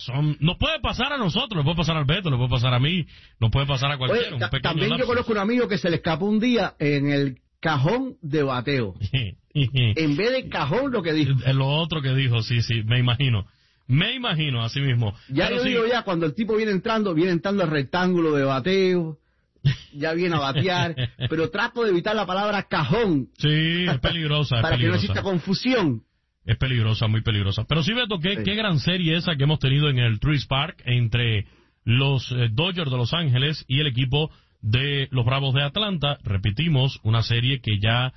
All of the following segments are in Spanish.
nos puede pasar a nosotros, le puede pasar al Beto, le puede pasar a mí, nos puede pasar a cualquiera. Oye, también yo conozco un amigo que se le escapó un día en el cajón de bateo. En vez de cajón, lo que dijo. Lo otro que dijo, sí, me imagino, así mismo. Ya pero yo digo ya, cuando el tipo viene entrando al rectángulo de bateo, ya viene a batear, pero trato de evitar la palabra cajón. Sí, es peligrosa. Para que no exista confusión. Es peligrosa, muy peligrosa. Pero sí, Beto, qué gran serie esa que hemos tenido en el Truist Park entre los Dodgers de Los Ángeles y el equipo de los Bravos de Atlanta. Repetimos, una serie que ya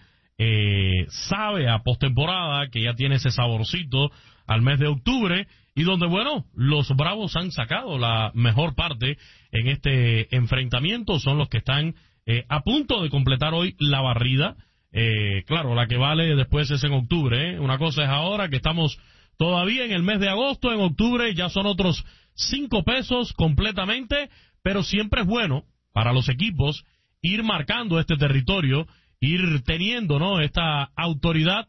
sabe a postemporada, que ya tiene ese saborcito al mes de octubre, y donde, bueno, los Bravos han sacado la mejor parte en este enfrentamiento. Son los que están a punto de completar hoy la barrida. Claro, la que vale después es en octubre, ¿eh? Una cosa es ahora que estamos todavía en el mes de agosto, en octubre ya son otros 5 pesos completamente, pero siempre es bueno para los equipos ir marcando este territorio, ir teniendo, ¿no?, esta autoridad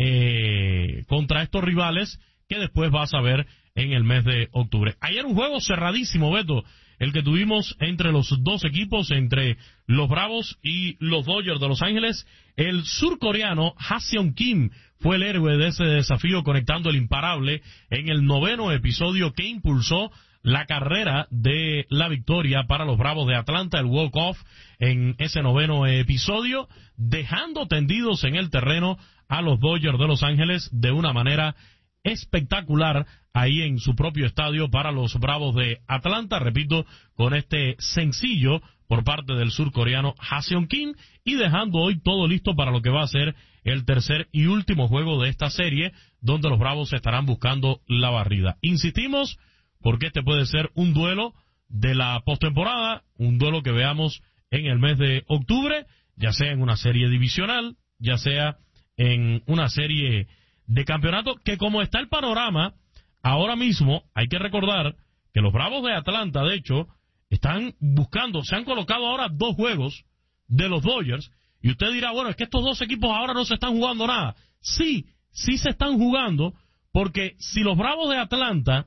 contra estos rivales que después vas a ver en el mes de octubre. Ayer un juego cerradísimo, Beto, el que tuvimos entre los dos equipos, entre los Bravos y los Dodgers de Los Ángeles. El surcoreano Ha-Seong Kim fue el héroe de ese desafío, conectando el imparable en el 9º episodio que impulsó la carrera de la victoria para los Bravos de Atlanta, el walk-off en ese 9º episodio, dejando tendidos en el terreno a los Dodgers de Los Ángeles de una manera espectacular ahí en su propio estadio para los Bravos de Atlanta, repito, con este sencillo por parte del surcoreano Ha-Seong Kim, y dejando hoy todo listo para lo que va a ser el tercer y último juego de esta serie, donde los Bravos estarán buscando la barrida. Insistimos, porque este puede ser un duelo de la postemporada, un duelo que veamos en el mes de octubre, ya sea en una serie divisional, ya sea en una serie de campeonato, que como está el panorama ahora mismo, hay que recordar que los Bravos de Atlanta, de hecho, están buscando, se han colocado ahora 2 juegos de los Dodgers, y usted dirá, bueno, es que estos 2 equipos ahora no se están jugando nada. Sí se están jugando, porque si los Bravos de Atlanta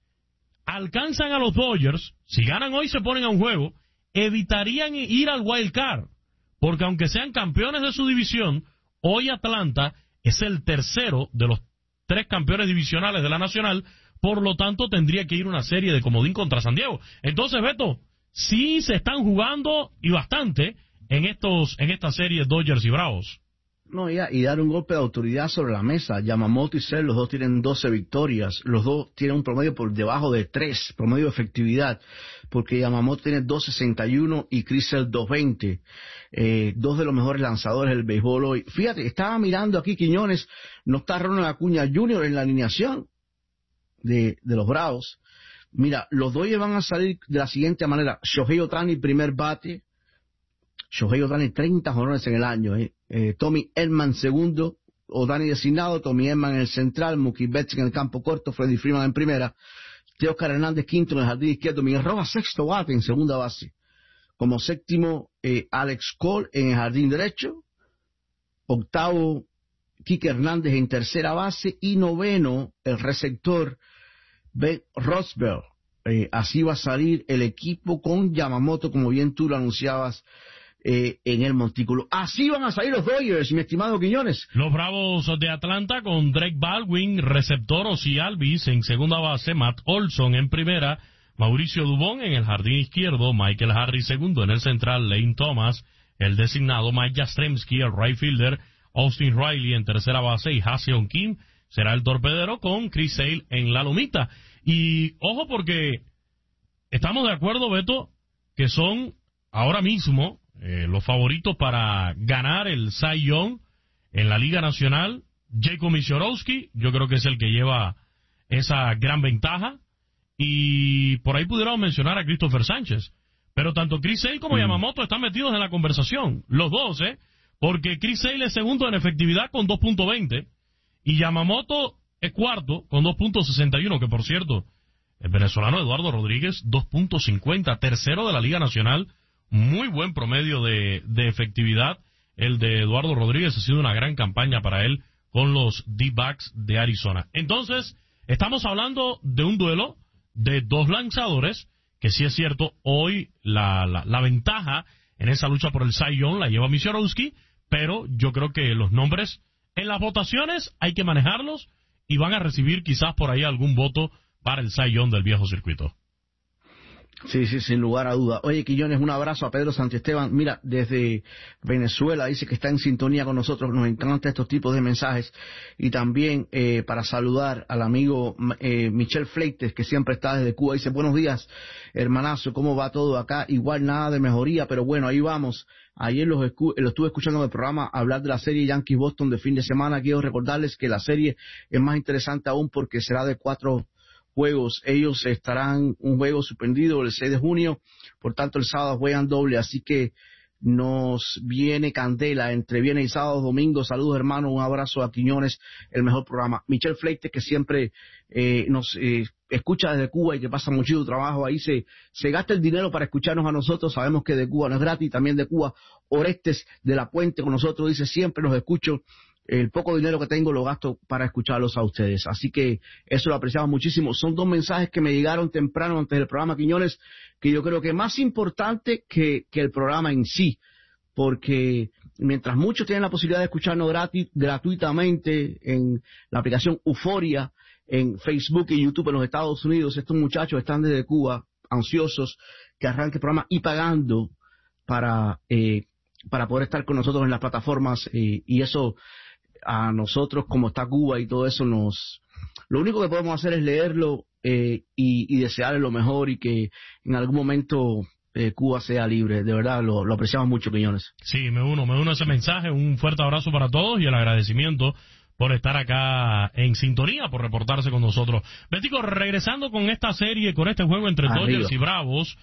alcanzan a los Dodgers, si ganan hoy se ponen a un juego, evitarían ir al wild card, porque aunque sean campeones de su división, hoy Atlanta es el tercero de los 3 campeones divisionales de la Nacional, por lo tanto tendría que ir una serie de comodín contra San Diego. Entonces, Beto, sí se están jugando, y bastante, en esta serie Dodgers y Bravos. No, y dar un golpe de autoridad sobre la mesa. Yamamoto y Sale, los dos tienen 12 victorias, los dos tienen un promedio por debajo de 3, promedio de efectividad, porque Yamamoto tiene 2.61 y Chris Sale 2.20, 2 de los mejores lanzadores del béisbol hoy. Fíjate, estaba mirando aquí, Quiñones, no está Ronald Acuña Jr. en la alineación de los Bravos. Mira, los Dodgers van a salir de la siguiente manera: Shohei Ohtani primer bate, Shohei Ohtani 30 jonrones en el año, Tommy Edman segundo, Ohtani designado, Tommy Edman en el central, Mookie Betts en el campo corto, Freddie Freeman en primera, Teóscar Hernández quinto en el jardín izquierdo, Miguel Rojas sexto bate en segunda base, como séptimo Alex Cole en el jardín derecho, octavo Kike Hernández en tercera base, y noveno el receptor Ben Rosberg. Así va a salir el equipo con Yamamoto, como bien tú lo anunciabas en el montículo. Así van a salir los Dodgers, mi estimado Quiñones. Los Bravos de Atlanta con Drake Baldwin, receptor Ozzie Albies en segunda base, Matt Olson en primera, Mauricio Dubón en el jardín izquierdo, Michael Harris segundo en el central, Lane Thomas, el designado, Mike Yastrzemski, el right fielder, Austin Riley en tercera base, y Ha-Seong Kim será el torpedero con Chris Sale en la lomita. Y ojo, porque estamos de acuerdo, Beto, que son ahora mismo los favoritos para ganar el Cy Young en la Liga Nacional. Jacob Misiorowski, yo creo que es el que lleva esa gran ventaja, y por ahí pudiéramos mencionar a Christopher Sánchez, pero tanto Chris Sale como Yamamoto están metidos en la conversación, los dos, porque Chris Sale es segundo en efectividad con 2.20, y Yamamoto es cuarto con 2.61, que por cierto, el venezolano Eduardo Rodríguez 2.50, tercero de la Liga Nacional. Muy buen promedio de efectividad el de Eduardo Rodríguez. Ha sido una gran campaña para él con los D-backs de Arizona. Entonces, estamos hablando de un duelo de dos lanzadores, que sí es cierto, hoy la ventaja en esa lucha por el Cy Young la lleva Misiorowski, pero yo creo que los nombres en las votaciones hay que manejarlos y van a recibir quizás por ahí algún voto para el Cy Young del viejo circuito. Sí, sin lugar a duda. Oye, Quiñones, un abrazo a Pedro Santiesteban. Mira, desde Venezuela dice que está en sintonía con nosotros. Nos encantan estos tipos de mensajes. Y también para saludar al amigo Michel Fleites, que siempre está desde Cuba. Dice, buenos días, hermanazo, ¿cómo va todo acá? Igual nada de mejoría, pero bueno, ahí vamos. Ayer lo estuve escuchando en el programa hablar de la serie Yankees-Boston de fin de semana. Quiero recordarles que la serie es más interesante aún porque será de 4 juegos. Ellos estarán un juego suspendido el 6 de junio, por tanto el sábado juegan doble, así que nos viene candela entre viernes y sábado, domingo. Saludos, hermano, un abrazo a Quiñones, el mejor programa. Michel Fleites, que siempre nos escucha desde Cuba y que pasa mucho trabajo ahí, se gasta el dinero para escucharnos a nosotros. Sabemos que de Cuba no es gratis, también de Cuba. Orestes de la Puente con nosotros dice, siempre los escucho. El poco dinero que tengo lo gasto para escucharlos a ustedes. Así que eso lo apreciamos muchísimo. Son 2 mensajes que me llegaron temprano antes del programa, Quiñones, que yo creo que es más importante que el programa en sí. Porque mientras muchos tienen la posibilidad de escucharnos gratuitamente en la aplicación Euforia, en Facebook y YouTube en los Estados Unidos, estos muchachos están desde Cuba ansiosos que arranque el programa y pagando para poder estar con nosotros en las plataformas y eso a nosotros, como está Cuba y todo eso, lo único que podemos hacer es leerlo y desearle lo mejor y que en algún momento Cuba sea libre. De verdad, lo apreciamos mucho, Quiñones. Sí, me uno a ese mensaje. Un fuerte abrazo para todos y el agradecimiento por estar acá en sintonía, por reportarse con nosotros. Betico, regresando con esta serie, con este juego entre Dodgers y Bravos,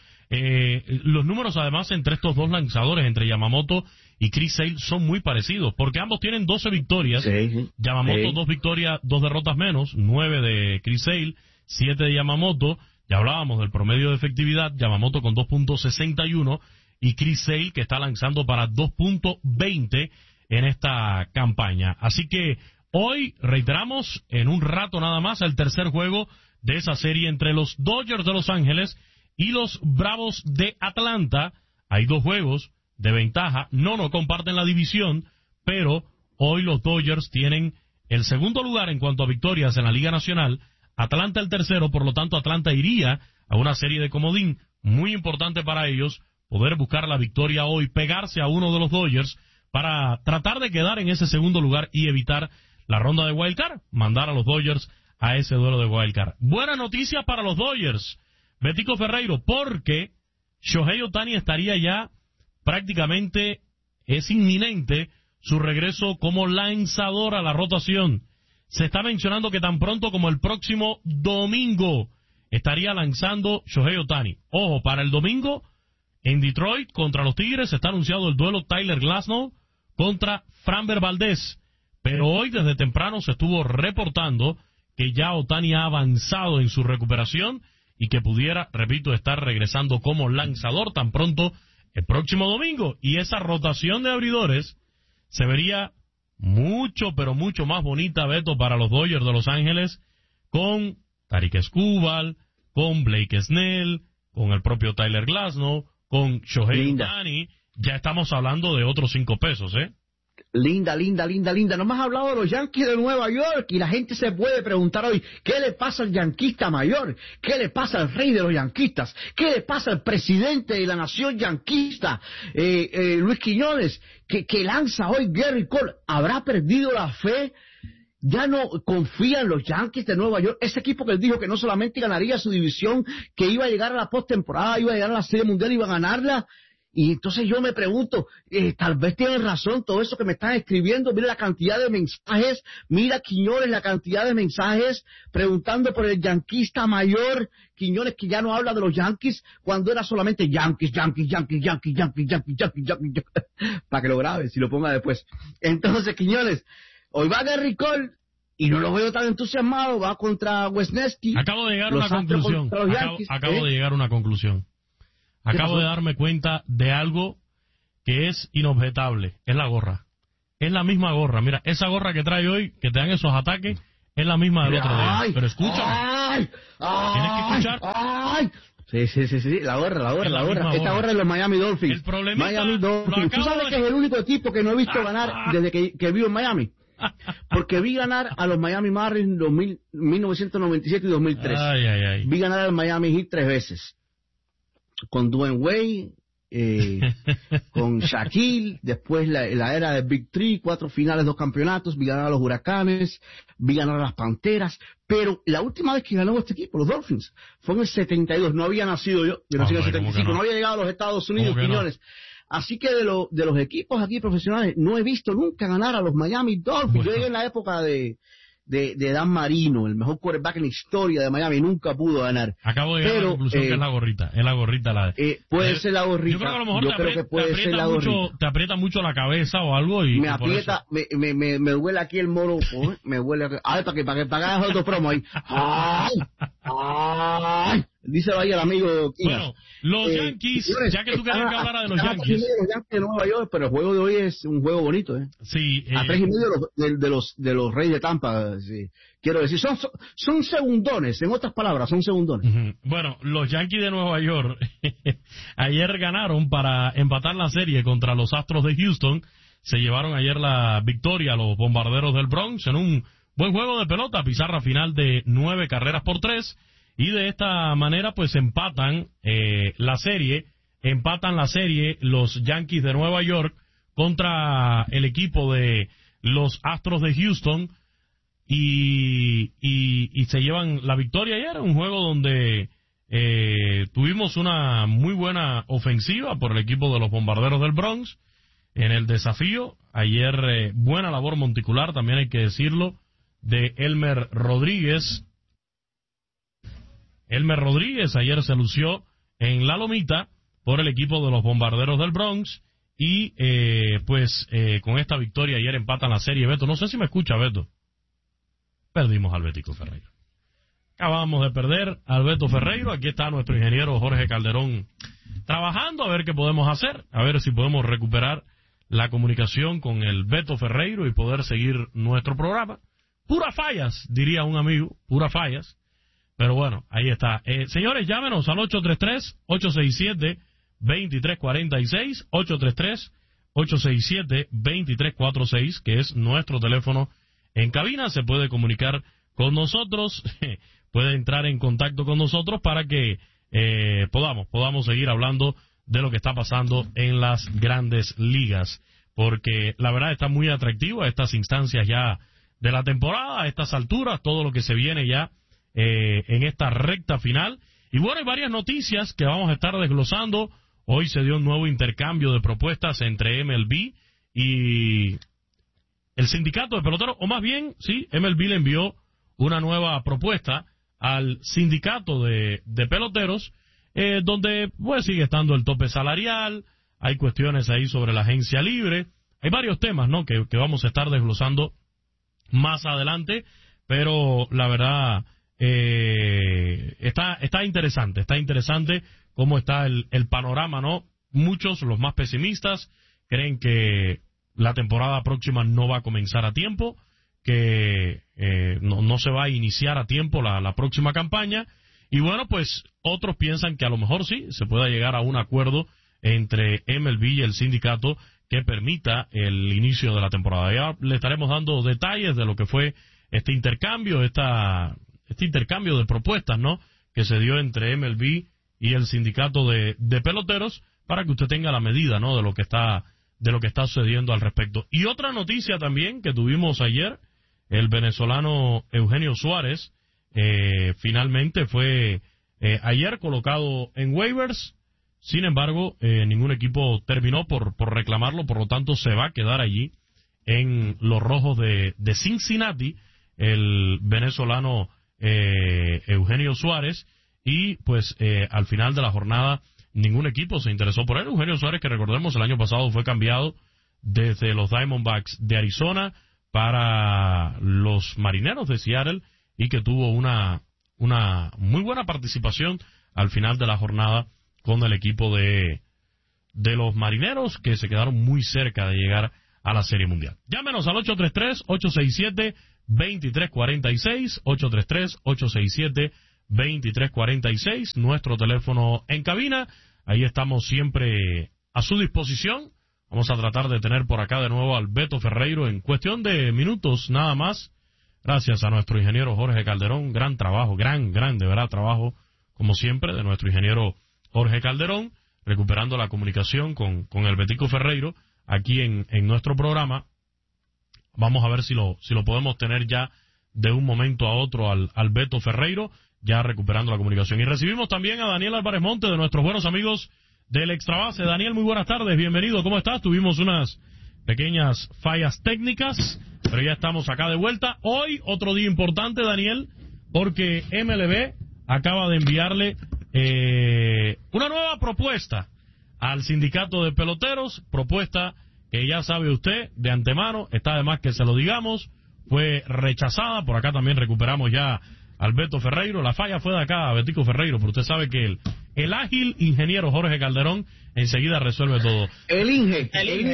los números además entre estos dos lanzadores, entre Yamamoto y Chris Sale, son muy parecidos, porque ambos tienen 12 victorias. Sí, Yamamoto 2 victorias, 2 derrotas menos, 9 de Chris Sale, 7 de Yamamoto. Ya hablábamos del promedio de efectividad, Yamamoto con 2.61 y Chris Sale, que está lanzando para 2.20 en esta campaña. Así que hoy, reiteramos, en un rato nada más, el tercer juego de esa serie entre los Dodgers de Los Ángeles y los Bravos de Atlanta. Hay 2 juegos de ventaja, no comparten la división, pero hoy los Dodgers tienen el segundo lugar en cuanto a victorias en la Liga Nacional, Atlanta el tercero, por lo tanto Atlanta iría a una serie de comodín muy importante para ellos, poder buscar la victoria hoy, pegarse a uno de los Dodgers para tratar de quedar en ese segundo lugar y evitar la ronda de Wild Card, mandar a los Dodgers a ese duelo de Wild Card. Buena noticia para los Dodgers, Betico Ferreiro, porque Shohei Ohtani estaría ya prácticamente, es inminente su regreso como lanzador a la rotación. Se está mencionando que tan pronto como el próximo domingo estaría lanzando Shohei Ohtani. Ojo, para el domingo en Detroit contra los Tigres está anunciado el duelo Tyler Glasnow contra Framber Valdez. Pero hoy desde temprano se estuvo reportando que ya Ohtani ha avanzado en su recuperación y que pudiera, repito, estar regresando como lanzador tan pronto el próximo domingo. Y esa rotación de abridores se vería mucho, pero mucho más bonita, Beto, para los Dodgers de Los Ángeles, con Tarik Skubal, con Blake Snell, con el propio Tyler Glasnow, con Shohei Ohtani. Ya estamos hablando de otros 5 pesos, ¿eh? Linda. No me has hablado de los Yankees de Nueva York y la gente se puede preguntar hoy, ¿qué le pasa al yanquista mayor? ¿Qué le pasa al rey de los yanquistas? ¿Qué le pasa al presidente de la nación yanquista, Luis Quiñones, que lanza hoy Gary Cole? ¿Habrá perdido la fe? Ya no confía en los Yankees de Nueva York, ese equipo que él dijo que no solamente ganaría su división, que iba a llegar a la postemporada, iba a llegar a la Serie Mundial, iba a ganarla. Y entonces yo me pregunto, tal vez tienen razón todo eso que me están escribiendo. Mira la cantidad de mensajes, mira, Quiñones, la cantidad de mensajes preguntando por el yanquista mayor. Quiñones, que ya no habla de los Yankees cuando era solamente Yankees. Para que lo grabes y lo ponga después. Entonces, Quiñones, hoy va Gary Cole y no lo veo tan entusiasmado, va contra Wesneski. Acabo de llegar a una conclusión. Acabo de llegar a una conclusión. Acabo de darme cuenta de algo que es inobjetable. Es la gorra. Es la misma gorra. Mira, esa gorra que trae hoy, que te dan esos ataques, es la misma del otro día. Pero escúchame. ¡Ay! Tienes que escuchar. ¡Ay! Sí, la gorra. Esta gorra es los Miami Dolphins. El problema Miami Dolphins. ¿Tú sabes que es el único equipo que no he visto ganar desde que vivo en Miami? Porque vi ganar a los Miami Marlins en 1997 y 2003. Vi ganar al Miami Heat 3 veces. Con Dwayne Wade, con Shaquille, después la era de Big Three, 4 finales, 2 campeonatos, vi ganar a los Huracanes, vi ganar a las Panteras, pero la última vez que ganó este equipo, los Dolphins, fue en el 72, no había nacido yo nací en el 75, no había llegado a los Estados Unidos, Quiñones. Así que de los equipos aquí profesionales, no he visto nunca ganar a los Miami Dolphins. Yo llegué en la época de Dan Marino, el mejor quarterback en la historia de Miami, nunca pudo ganar. Acabo de llegar a la conclusión que es la gorrita. Puede ser la gorrita. Yo creo que a lo mejor te aprieta mucho la cabeza o algo y me aprieta, me duele aquí el moro, me duele aquí. A ver, para que hagas otro promo ahí. ¡Ay! Díselo ahí al amigo Quiñas. Bueno, los Yankees, ya que tú querías que hablara de los Yankees. Los Yankees de Nueva York, pero el juego de hoy es un juego bonito, ¿eh? Sí. A 3.5 de los Reyes de Tampa, sí. Quiero decir, son segundones, en otras palabras, son segundones. Bueno, los Yankees de Nueva York ayer ganaron para empatar la serie contra los Astros de Houston. Se llevaron ayer la victoria a los Bombarderos del Bronx en un buen juego de pelota, pizarra final de 9-3. Y de esta manera pues empatan la serie los Yankees de Nueva York contra el equipo de los Astros de Houston y se llevan la victoria ayer, un juego donde tuvimos una muy buena ofensiva por el equipo de los Bombarderos del Bronx en el desafío. Ayer buena labor monticular, también hay que decirlo, de Elmer Rodríguez. Elmer Rodríguez ayer se lució en la lomita por el equipo de los Bombarderos del Bronx y con esta victoria ayer empatan la serie. Beto, no sé si me escucha, Beto. Perdimos al Betico Ferreiro. Acabamos de perder al Beto Ferreiro. Aquí está nuestro ingeniero Jorge Calderón trabajando a ver qué podemos hacer, a ver si podemos recuperar la comunicación con el Beto Ferreiro y poder seguir nuestro programa. Puras fallas, diría un amigo, puras fallas. Pero bueno, ahí está. Señores, llámenos al 833-867-2346, 833-867-2346, que es nuestro teléfono en cabina. Se puede comunicar con nosotros, puede entrar en contacto con nosotros para que podamos seguir hablando de lo que está pasando en las grandes ligas. Porque la verdad está muy atractivo a estas instancias ya de la temporada, a estas alturas, todo lo que se viene ya en esta recta final. Y bueno, hay varias noticias que vamos a estar desglosando. Hoy se dio un nuevo intercambio de propuestas entre MLB y el sindicato de peloteros, o más bien, sí, MLB le envió una nueva propuesta al sindicato de peloteros, donde pues sigue estando el tope salarial, hay cuestiones ahí sobre la agencia libre, hay varios temas, ¿no?, que vamos a estar desglosando más adelante, pero la verdad está interesante cómo está el panorama, ¿no? Muchos, los más pesimistas, creen que la temporada próxima no va a comenzar a tiempo, que no se va a iniciar a tiempo la próxima campaña, y bueno, pues otros piensan que a lo mejor sí, se pueda llegar a un acuerdo entre MLB y el sindicato que permita el inicio de la temporada. Ya le estaremos dando detalles de lo que fue este intercambio de propuestas, ¿no?, que se dio entre MLB y el sindicato de peloteros, para que usted tenga la medida, ¿no?, de lo que está sucediendo al respecto. Y otra noticia también que tuvimos ayer, el venezolano Eugenio Suárez finalmente fue ayer colocado en waivers. Sin embargo, ningún equipo terminó por reclamarlo, por lo tanto se va a quedar allí en los Rojos de Cincinnati, el venezolano Eugenio Suárez, y pues al final de la jornada ningún equipo se interesó por él. Eugenio Suárez, que recordemos el año pasado fue cambiado desde los Diamondbacks de Arizona para los Marineros de Seattle y que tuvo una muy buena participación al final de la jornada con el equipo de los Marineros, que se quedaron muy cerca de llegar a la Serie Mundial. Llámenos al 2346, 833-867-2346, nuestro teléfono en cabina. Ahí estamos siempre a su disposición. Vamos a tratar de tener por acá de nuevo al Beto Ferreiro en cuestión de minutos nada más. Gracias a nuestro ingeniero Jorge Calderón. Gran trabajo, gran, de verdad, trabajo, como siempre, de nuestro ingeniero Jorge Calderón, recuperando la comunicación con el Betico Ferreiro aquí en nuestro programa. Vamos a ver si lo podemos tener ya de un momento a otro al Beto Ferreiro, ya recuperando la comunicación. Y recibimos también a Daniel Álvarez Monte, de nuestros buenos amigos del Extrabase. Daniel, muy buenas tardes, bienvenido, ¿cómo estás? Tuvimos unas pequeñas fallas técnicas, pero ya estamos acá de vuelta. Hoy, otro día importante, Daniel, porque MLB acaba de enviarle una nueva propuesta al sindicato de peloteros, propuesta que ya sabe usted de antemano, está de más que se lo digamos, fue rechazada. Por acá también recuperamos ya al Beto Ferreiro. La falla fue de acá, Betico Ferreiro, pero usted sabe que el ágil ingeniero Jorge Calderón enseguida resuelve todo. El Inge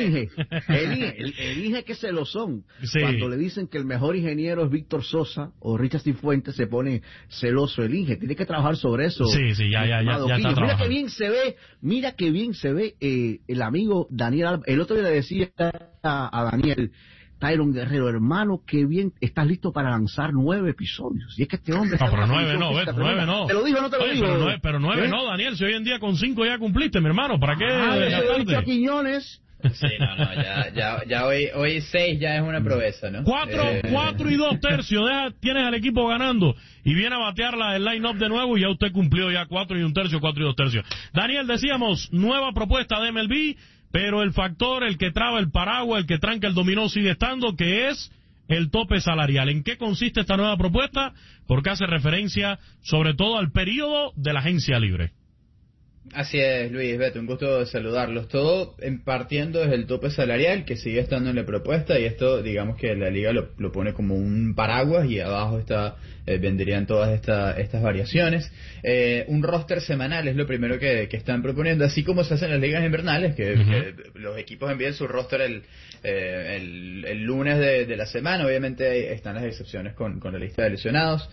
que se lo son. Sí. Cuando le dicen que el mejor ingeniero es Víctor Sosa o Richard Cifuentes, se pone celoso el Inge. Tiene que trabajar sobre eso. Sí, ya está trabajando. Mira que bien se ve el amigo Daniel. El otro día le decía a Daniel, Tyron Guerrero, hermano, qué bien, estás listo para lanzar 9 episodios. Y es que este hombre... No, pero 9 no, Beto, 9 no. ¿Te lo digo o no te lo digo? Pero 9 no, Daniel, si hoy en día con 5 ya cumpliste, mi hermano, ¿para qué gastarte? A Quiñones. Sí, ya hoy 6 ya es una proeza, ¿no? 4 y 2 tercios, tienes al equipo ganando y viene a batear el line-up de nuevo y ya usted cumplió ya 4 y 1 tercio, 4 y 2 tercios. Daniel, decíamos, nueva propuesta de MLB, pero el factor, el que traba el paraguas, el que tranca el dominó sigue estando, que es el tope salarial. ¿En qué consiste esta nueva propuesta? Porque hace referencia sobre todo al periodo de la agencia libre. Así es, Luis, Beto, un gusto saludarlos. Todo partiendo desde el tope salarial, que sigue estando en la propuesta, y esto, digamos que la liga lo pone como un paraguas, y abajo vendrían todas estas variaciones. Un roster semanal es lo primero que están proponiendo, así como se hace en las ligas invernales, que los equipos envían su roster el lunes de la semana. Obviamente están las excepciones con la lista de lesionados.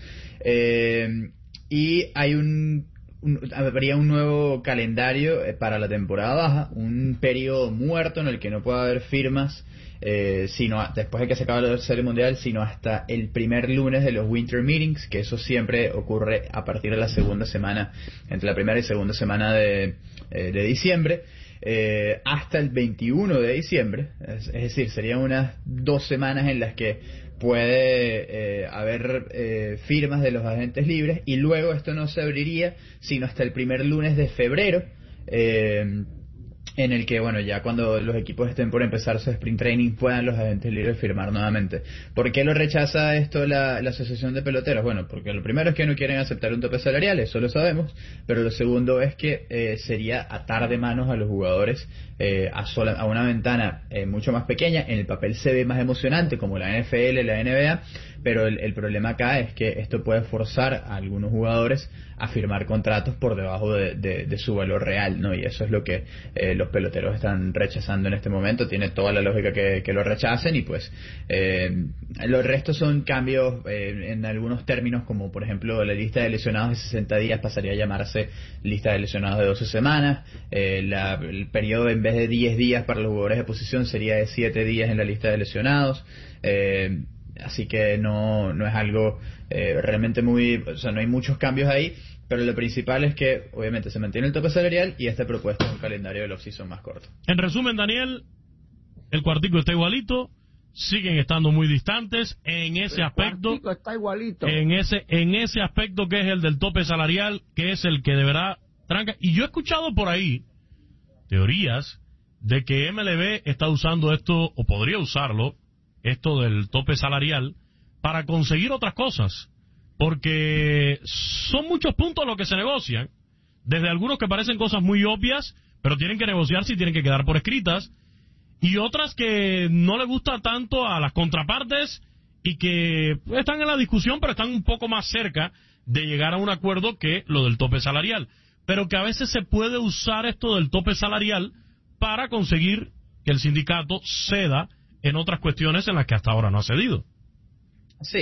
Y hay habría un nuevo calendario para la temporada baja, un periodo muerto en el que no puede haber firmas sino después de que se acabe la Serie Mundial, sino hasta el primer lunes de los Winter Meetings, que eso siempre ocurre a partir de la segunda semana, entre la primera y segunda semana de diciembre, hasta el 21 de diciembre, es decir, serían unas 2 semanas en las que puede haber firmas de los agentes libres, y luego esto no se abriría sino hasta el primer lunes de febrero, en el que, bueno, ya cuando los equipos estén por empezar su sprint training, puedan los agentes libres firmar nuevamente. ¿Por qué lo rechaza esto la Asociación de Peloteros? Bueno, porque lo primero es que no quieren aceptar un tope salarial, eso lo sabemos, pero lo segundo es que sería atar de manos a los jugadores a una ventana mucho más pequeña. En el papel se ve más emocionante, como la NFL, la NBA, pero el problema acá es que esto puede forzar a algunos jugadores a firmar contratos por debajo de su valor real, ¿no? Y eso es lo que los peloteros están rechazando en este momento. Tiene toda la lógica que lo rechacen, y pues los restos son cambios en algunos términos, como por ejemplo la lista de lesionados de 60 días pasaría a llamarse lista de lesionados de 12 semanas, el periodo, en vez de 10 días para los jugadores de posición, sería de 7 días en la lista de lesionados. Así que no es algo realmente o sea, no hay muchos cambios ahí, pero lo principal es que obviamente se mantiene el tope salarial, y esta propuesta es un calendario del off-season más corto. En resumen, Daniel, el cuartico está igualito, siguen estando muy distantes en ese aspecto. El cuartico está igualito. En ese aspecto, que es el del tope salarial, que es el que de verdad tranca. Y yo he escuchado por ahí teorías de que MLB está usando esto, o podría usarlo, esto del tope salarial, para conseguir otras cosas, porque son muchos puntos los que se negocian, desde algunos que parecen cosas muy obvias, pero tienen que negociarse y tienen que quedar por escritas, y otras que no le gusta tanto a las contrapartes y que están en la discusión, pero están un poco más cerca de llegar a un acuerdo que lo del tope salarial, pero que a veces se puede usar esto del tope salarial para conseguir que el sindicato ceda en otras cuestiones en las que hasta ahora no ha cedido. Sí,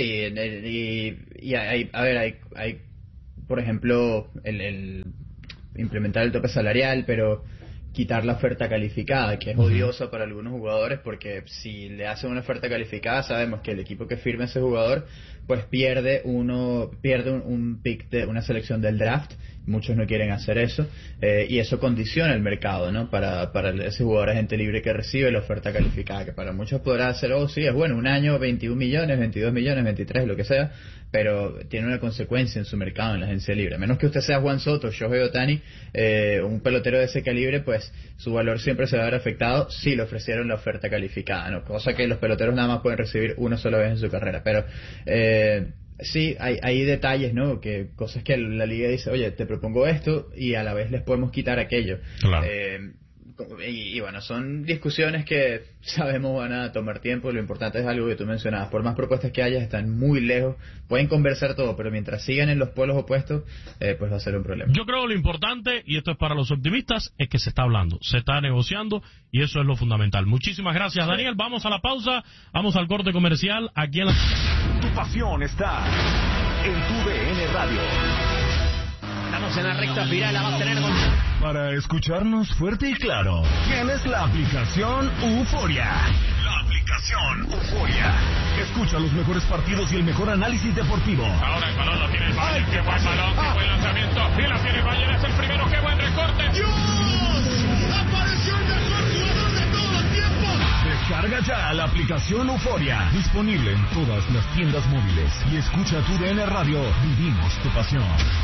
hay, por ejemplo, el implementar el tope salarial, pero quitar la oferta calificada, que es odiosa para algunos jugadores, porque si le hacen una oferta calificada, sabemos que el equipo que firme ese jugador, pues pierde un pick de una selección del draft. Muchos no quieren hacer eso, y eso condiciona el mercado, ¿no? Para ese jugador agente libre que recibe la oferta calificada, que para muchos podrá ser, sí, es bueno, un año, 21 millones, 22 millones, 23, lo que sea, pero tiene una consecuencia en su mercado, en la agencia libre. A menos que usted sea Juan Soto, Shohei Ohtani, un pelotero de ese calibre, pues su valor siempre se va a ver afectado si le ofrecieron la oferta calificada, ¿no? Cosa que los peloteros nada más pueden recibir una sola vez en su carrera, pero sí, hay detalles, ¿no? Que cosas que la liga dice, oye, te propongo esto y a la vez les podemos quitar aquello. Claro. Y bueno, son discusiones que sabemos van a tomar tiempo. Lo importante es algo que tú mencionabas. Por más propuestas que haya, están muy lejos. Pueden conversar todo, pero mientras sigan en los polos opuestos, pues va a ser un problema. Yo creo que lo importante, y esto es para los optimistas, es que se está hablando, se está negociando, y eso es lo fundamental. Muchísimas gracias, Daniel. Vamos a la pausa, vamos al corte comercial aquí en la... Tu pasión está en tu DN Radio. Estamos en la recta final, la va a tener con... Para escucharnos fuerte y claro, tienes la aplicación Euforia. La aplicación Euforia. Escucha los mejores partidos y el mejor análisis deportivo. Ahora el balón lo tiene el Bayern, qué buen balón, qué buen lanzamiento, y la tiene el Bayern, es el primero, qué buen recorte. ¡Dios! ¡Apareció el mejor jugador de todos los tiempos! Descarga ya la aplicación Euforia, disponible en todas las tiendas móviles. Y escucha tu DN Radio, vivimos tu pasión.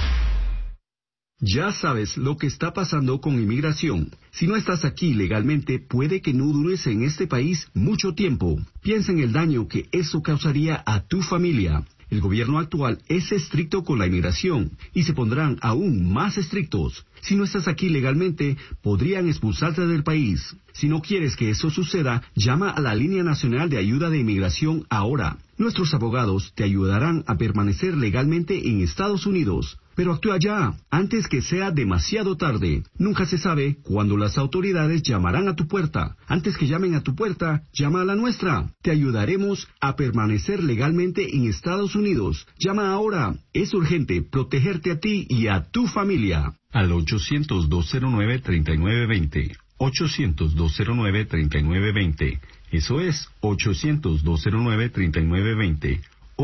Ya sabes lo que está pasando con inmigración. Si no estás aquí legalmente, puede que no dures en este país mucho tiempo. Piensa en el daño que eso causaría a tu familia. El gobierno actual es estricto con la inmigración y se pondrán aún más estrictos. Si no estás aquí legalmente, podrían expulsarte del país. Si no quieres que eso suceda, llama a la Línea Nacional de Ayuda de Inmigración ahora. Nuestros abogados te ayudarán a permanecer legalmente en Estados Unidos. Pero actúa ya, antes que sea demasiado tarde. Nunca se sabe cuándo las autoridades llamarán a tu puerta. Antes que llamen a tu puerta, llama a la nuestra. Te ayudaremos a permanecer legalmente en Estados Unidos. Llama ahora. Es urgente protegerte a ti y a tu familia. Al 800-209-3920. 800-209-3920. Eso es 800-209-3920.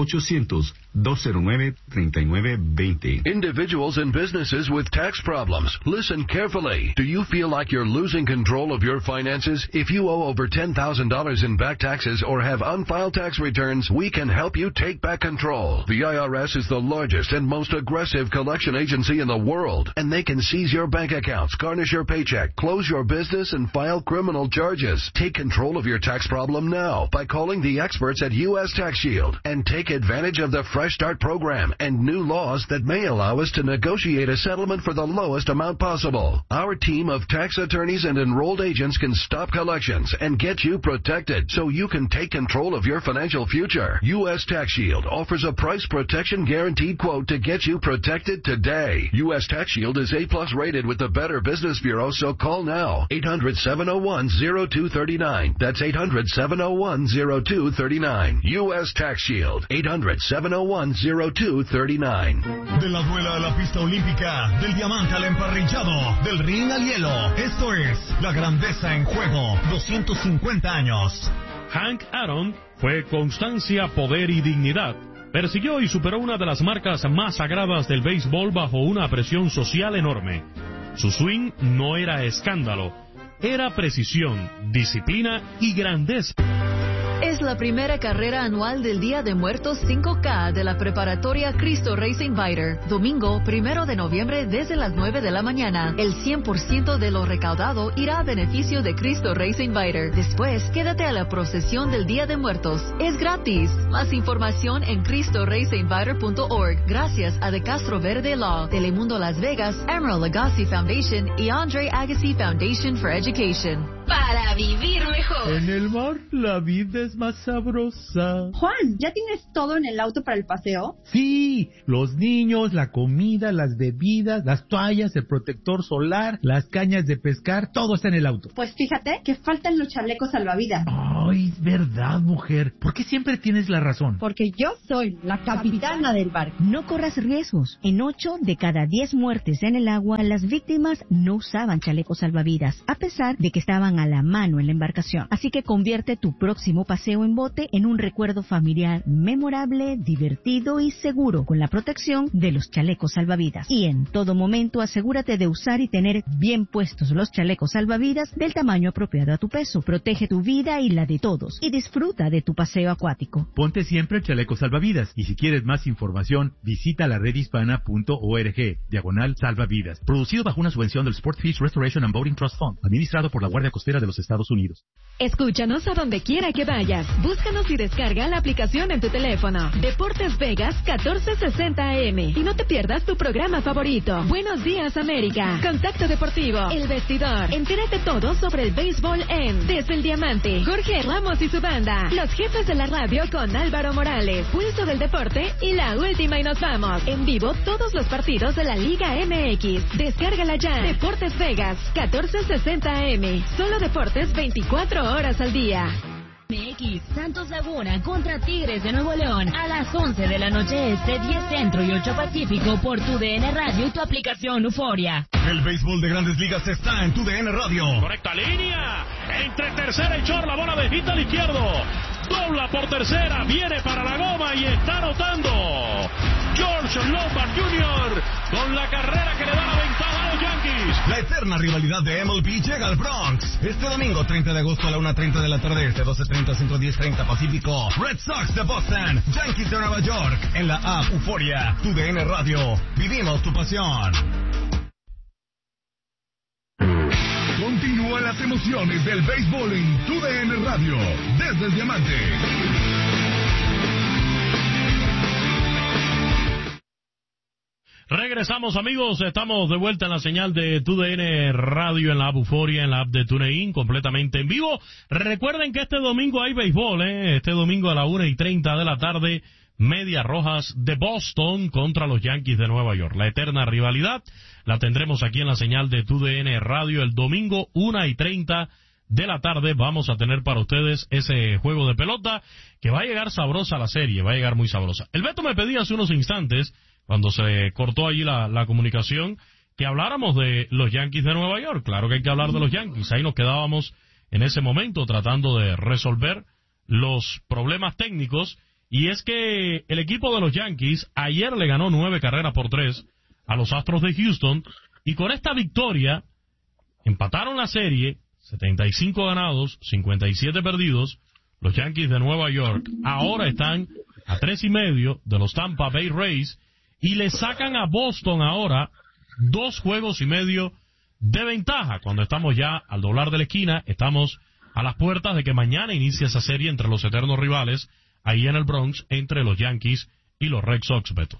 800-209-3920. Individuals and businesses with tax problems. Listen carefully. Do you feel like you're losing control of your finances? If you owe over $10,000 in back taxes or have unfiled tax returns, we can help you take back control. The IRS is the largest and most aggressive collection agency in the world, and they can seize your bank accounts, garnish your paycheck, close your business, and file criminal charges. Take control of your tax problem now by calling the experts at U.S. Tax Shield and take advantage of the Fresh Start program and new laws that may allow us to negotiate a settlement for the lowest amount possible. Our team of tax attorneys and enrolled agents can stop collections and get you protected so you can take control of your financial future. U.S. Tax Shield offers a price protection guaranteed quote to get you protected today. U.S. Tax Shield is A+ rated with the Better Business Bureau, so call now. 800-701-0239. That's 800-701-0239. U.S. Tax Shield. 800-701-0239. De la duela a la pista olímpica, del diamante al emparrillado, del ring al hielo. Esto es la grandeza en juego. 250 años. Hank Aaron fue constancia, poder y dignidad. Persiguió y superó una de las marcas más sagradas del béisbol bajo una presión social enorme. Su swing no era escándalo, era precisión, disciplina y grandeza. Es la primera carrera anual del Día de Muertos 5K de la preparatoria Cristo Racing Fighter. Domingo 1 de noviembre desde las 9 de la mañana. El 100% de lo recaudado irá a beneficio de Cristo Racing Fighter. Después, quédate a la procesión del Día de Muertos. Es gratis. Más información en CristoRacingFighter.org. Gracias a De Castro Verde Law, Telemundo Las Vegas, Emerald Agassi Foundation y Andre Agassi Foundation for Education. Para vivir mejor. En el mar, la vida es más sabrosa. Juan, ¿ya tienes todo en el auto para el paseo? Sí, los niños, la comida, las bebidas, las toallas, el protector solar, las cañas de pescar, todo está en el auto. Pues fíjate que faltan los chalecos salvavidas. Ay, verdad, mujer. ¿Por qué siempre tienes la razón? Porque yo soy la capitana del barco. No corras riesgos. En 8 de cada 10 muertes en el agua, las víctimas no usaban chalecos salvavidas, a pesar de que estaban a la mano en la embarcación. Así que convierte tu próximo paseo en bote en un recuerdo familiar memorable, divertido y seguro, con la protección de los chalecos salvavidas. Y en todo momento asegúrate de usar y tener bien puestos los chalecos salvavidas del tamaño apropiado a tu peso. Protege tu vida y la de todos y disfruta de tu paseo acuático. Ponte siempre el chaleco salvavidas y si quieres más información, visita la redhispana.org/salvavidas. Producido bajo una subvención del Sport Fish Restoration and Boating Trust Fund, administrado por la Guardia Costera de los Estados Unidos. Escúchanos a donde quiera que vayas. Búscanos y descarga la aplicación en tu teléfono. Deportes Vegas 1460 AM. Y no te pierdas tu programa favorito. Buenos días, América. Contacto Deportivo. El Vestidor. Entérate todo sobre el béisbol en Desde el Diamante. Jorge Ramos y su banda. Los jefes de la radio con Álvaro Morales. Pulso del Deporte y la última y nos vamos. En vivo todos los partidos de la Liga MX. Descárgala ya. Deportes Vegas 1460 AM. Solo deportes 24 horas al día. MX, Santos Laguna contra Tigres de Nuevo León a las 11 de la noche este, 10 Centro y 8 Pacífico por tu DN Radio y tu aplicación Euforia. El béisbol de Grandes Ligas está en tu DN Radio. Correcta línea, entre tercera y short, la bola de hit al izquierdo. Dobla por tercera, viene para la goma y está anotando George Lombard Jr. con la carrera que le da la ventaja a los Yankees. La eterna rivalidad de MLB llega al Bronx. Este domingo 30 de agosto a la 1:30 de la tarde, 12:30 Centro, 10:30 Pacífico. Red Sox de Boston, Yankees de Nueva York. En la app Euforia, tu DN Radio. Vivimos tu pasión. Continúan las emociones del béisbol en tu DN Radio. Desde el Diamante. Regresamos, amigos, estamos de vuelta en la señal de TUDN Radio, en la app Euforia, en la app de TuneIn, completamente en vivo. Recuerden que este domingo hay béisbol, este domingo a la 1:30 de la tarde, Medias Rojas de Boston contra los Yankees de Nueva York. La eterna rivalidad la tendremos aquí en la señal de TUDN Radio el domingo 1:30 de la tarde. Vamos a tener para ustedes ese juego de pelota que va a llegar sabrosa la serie, va a llegar muy sabrosa. El Beto me pedía hace unos instantes, cuando se cortó allí la comunicación, que habláramos de los Yankees de Nueva York. Claro que hay que hablar de los Yankees. Ahí nos quedábamos en ese momento tratando de resolver los problemas técnicos. Y es que el equipo de los Yankees ayer le ganó 9-3 a los Astros de Houston. Y con esta victoria empataron la serie, 75 ganados, 57 perdidos. Los Yankees de Nueva York ahora están a 3.5 de los Tampa Bay Rays. Y le sacan a Boston ahora 2 juegos y medio de ventaja. Cuando estamos ya al doblar de la esquina, estamos a las puertas de que mañana inicie esa serie entre los eternos rivales, ahí en el Bronx, entre los Yankees y los Red Sox, Beto.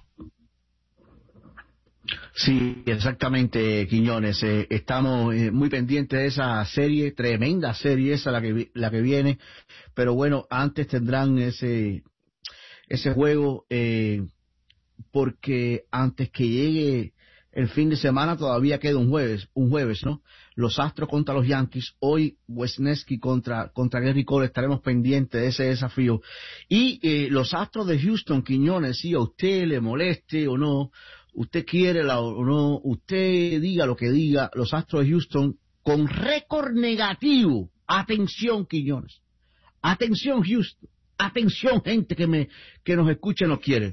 Sí, exactamente, Quiñones. Estamos muy pendientes de esa serie, tremenda serie esa la que viene. Pero bueno, antes tendrán ese juego, porque antes que llegue el fin de semana todavía queda un jueves, ¿no? Los Astros contra los Yankees, hoy Wesneski contra Gary Cole, estaremos pendientes de ese desafío. Y los Astros de Houston, Quiñones, si a usted le moleste o no, usted quiere o no, usted diga lo que diga, los Astros de Houston con récord negativo. Atención, Quiñones. Atención, Houston. Atención, gente que nos escucha y nos quiere.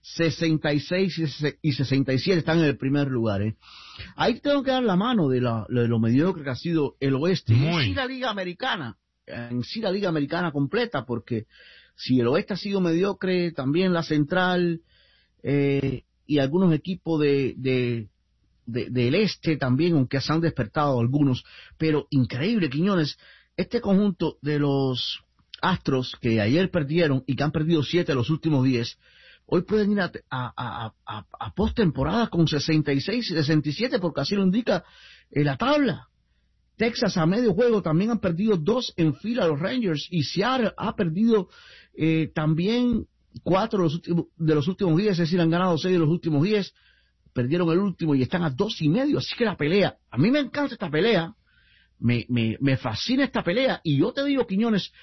66 y 67 están en el primer lugar. Ahí tengo que dar la mano de lo mediocre que ha sido el oeste. En sí la Liga Americana completa, porque si el oeste ha sido mediocre, también la central y algunos equipos del este también, aunque se han despertado algunos. Pero increíble, Quiñones, este conjunto de los Astros que ayer perdieron y que han perdido 7 de los últimos 10, hoy pueden ir a postemporada con 66 y 67, porque así lo indica la tabla. Texas a medio juego también han perdido 2 en fila los Rangers, y Seattle ha perdido también 4 de los últimos 10, es decir, han ganado 6 de los últimos 10, perdieron el último y están a 2.5, así que la pelea, a mí me encanta esta pelea, me fascina esta pelea, y yo te digo, Quiñones,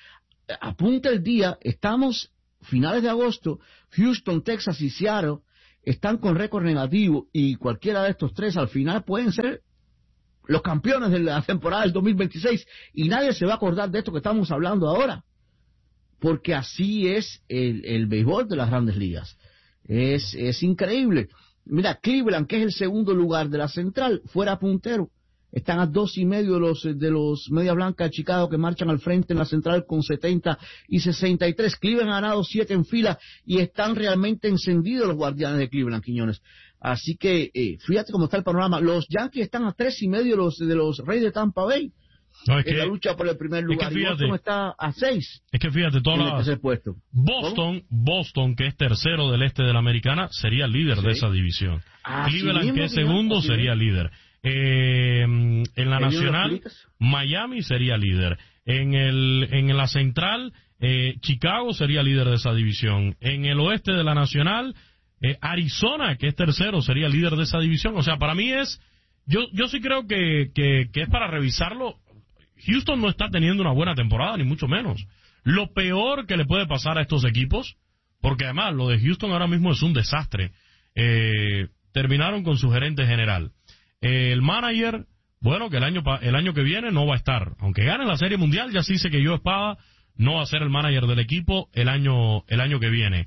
apunta el día, estamos finales de agosto, Houston, Texas y Seattle están con récord negativo y cualquiera de estos tres al final pueden ser los campeones de la temporada del 2026 y nadie se va a acordar de esto que estamos hablando ahora, porque así es el béisbol de las grandes ligas. Es increíble. Mira, Cleveland, que es el segundo lugar de la central, fuera puntero. Están a 2.5 de los Medias Blancas de Chicago que marchan al frente en la central con 70 y 63. Cleveland ha ganado 7 en fila y están realmente encendidos los Guardianes de Cleveland, Quiñones. Así que fíjate cómo está el panorama. Los Yankees están a 3.5 de los Reyes de Tampa Bay. No, en la lucha por el primer lugar. Es que fíjate, y Boston está a 6. Es que fíjate, puesto. Boston, que es tercero del este de la Americana, sería líder de esa división. Cleveland, que es segundo, sería líder. En la Nacional, Miami sería líder. En la Central, Chicago sería líder de esa división. En el oeste de la Nacional, Arizona, que es tercero, sería líder de esa división. O sea, para mí yo sí creo que es para revisarlo. Houston no está teniendo una buena temporada, ni mucho menos. Lo peor que le puede pasar a estos equipos, porque además lo de Houston ahora mismo es un desastre. Terminaron con su gerente general. El manager, bueno, que el año que viene no va a estar. Aunque gane la Serie Mundial, ya se dice que Joe Espada no va a ser el manager del equipo el año que viene.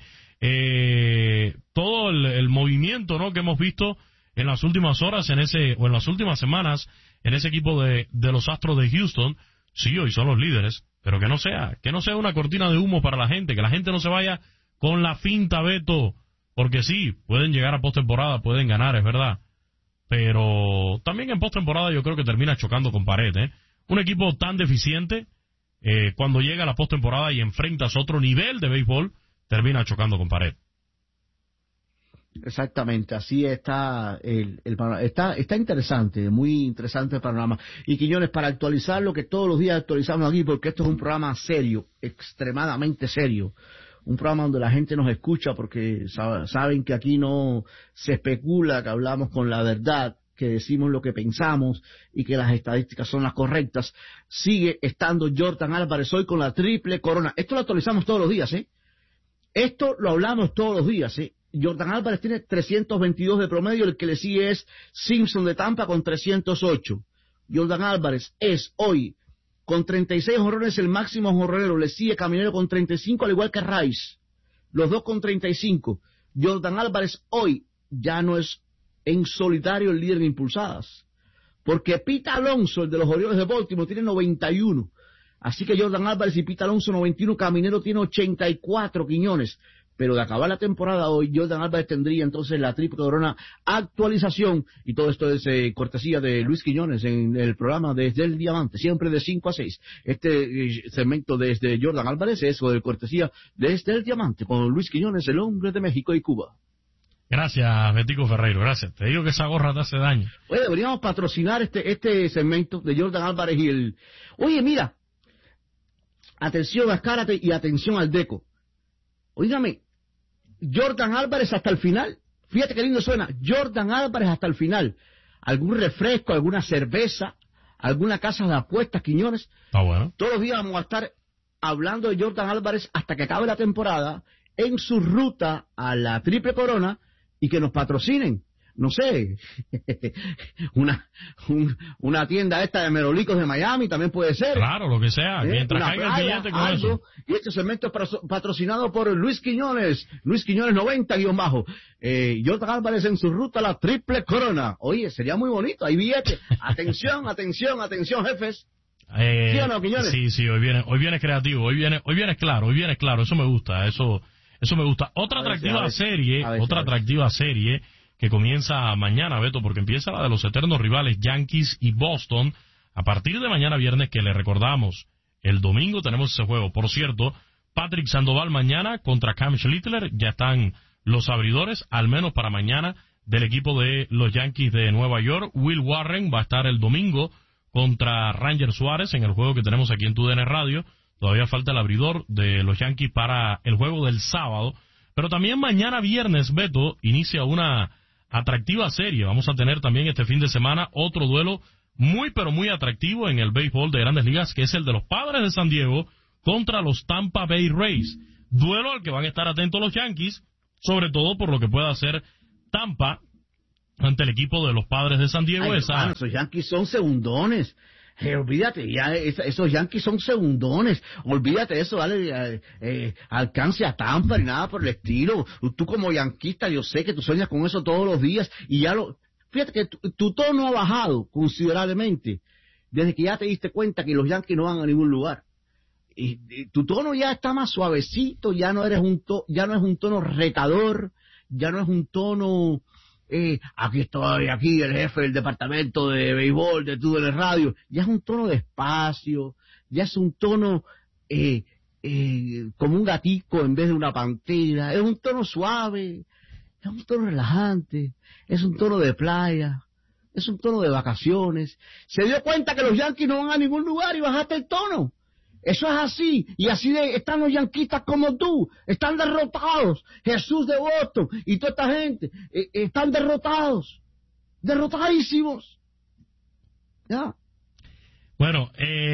Todo el movimiento, ¿no?, que hemos visto en las últimas horas o en las últimas semanas en ese equipo de los Astros de Houston, sí, hoy son los líderes, pero que no sea una cortina de humo para la gente, que la gente no se vaya con la finta, Beto, porque sí, pueden llegar a postemporada, pueden ganar, es verdad, pero también en postemporada yo creo que termina chocando con pared, Un equipo tan deficiente, cuando llega a la postemporada y enfrentas otro nivel de béisbol, termina chocando con pared. Exactamente, así está está interesante, muy interesante el panorama. Y Quiñones, para actualizar lo que todos los días actualizamos aquí, porque esto es un programa serio, extremadamente serio, un programa donde la gente nos escucha porque saben que aquí no se especula, que hablamos con la verdad, que decimos lo que pensamos y que las estadísticas son las correctas. Sigue estando Yordan Álvarez hoy con la triple corona. Esto lo actualizamos todos los días, Esto lo hablamos todos los días, Yordan Álvarez tiene 322 de promedio, el que le sigue es Simpson de Tampa con 308. Yordan Álvarez es hoy con 36 jonrones el máximo jonronero, le sigue Caminero con 35 al igual que Rice, los dos con 35. Yordan Álvarez hoy ya no es en solitario el líder de impulsadas, porque Pete Alonso, el de los Orioles de Baltimore, tiene 91. Así que Yordan Álvarez y Pete Alonso 91, Caminero tiene 84, Quiñones. Pero de acabar la temporada hoy, Yordan Álvarez tendría entonces la triple corona actualización, y todo esto es cortesía de Luis Quiñones en el programa Desde el Diamante, siempre de 5 a 6. Este segmento desde Yordan Álvarez es de cortesía Desde el Diamante, con Luis Quiñones, el hombre de México y Cuba. Gracias, Betico Ferreiro, gracias. Te digo que esa gorra te hace daño. Oye, deberíamos patrocinar este segmento de Yordan Álvarez y el... Oye, mira, atención a Escárate y atención al Deco. Óigame, Yordan Álvarez hasta el final. Fíjate qué lindo suena. Yordan Álvarez hasta el final. ¿Algún refresco, alguna cerveza, alguna casa de apuestas, Quiñones? Está bueno. Todos los días vamos a estar hablando de Yordan Álvarez hasta que acabe la temporada en su ruta a la triple corona y que nos patrocinen. No sé, una tienda esta de merolicos de Miami también puede ser. Claro, lo que sea, mientras caiga el billete con eso. Y este segmento es patrocinado por Luis Quiñones 90-bajo. Yordan Álvarez en su ruta a la triple corona. Oye, sería muy bonito, hay billete. Atención, jefes. ¿Sí o no, Quiñones? Sí, hoy viene creativo, hoy viene claro, eso me gusta, eso me gusta. Otra atractiva serie que comienza mañana, Beto, porque empieza la de los eternos rivales Yankees y Boston, a partir de mañana viernes, que le recordamos, el domingo tenemos ese juego. Por cierto, Patrick Sandoval mañana contra Cam Schlittler, ya están los abridores, al menos para mañana, del equipo de los Yankees de Nueva York. Will Warren va a estar el domingo contra Ranger Suárez en el juego que tenemos aquí en TUDN Radio. Todavía falta el abridor de los Yankees para el juego del sábado, pero también mañana viernes, Beto, inicia una atractiva serie. Vamos a tener también este fin de semana otro duelo muy pero muy atractivo en el béisbol de Grandes Ligas, que es el de los Padres de San Diego contra los Tampa Bay Rays. Duelo al que van a estar atentos los Yankees, sobre todo por lo que pueda hacer Tampa ante el equipo de los Padres de San Diego. Esos Yankees son segundones. Olvídate, ya esos Yankees son segundones. Olvídate de eso, dale alcance a Tampa ni nada por el estilo. Tú como yanquista, yo sé que tú sueñas con eso todos los días y ya fíjate que tu tono ha bajado considerablemente desde que ya te diste cuenta que los Yankees no van a ningún lugar. Y tu tono ya está más suavecito, ya no es un tono retador, ya no es un tono aquí estoy, aquí el jefe del departamento de béisbol de tú de la radio. Ya es un tono despacio, ya es un tono como un gatico en vez de una pantera. Es un tono suave, es un tono relajante, es un tono de playa, es un tono de vacaciones. Se dio cuenta que los Yankees no van a ningún lugar y bajaste el tono. Eso es así, y así están los yanquistas como tú, están derrotados. Jesús de Boston y toda esta gente están derrotadísimos. Ya. Bueno,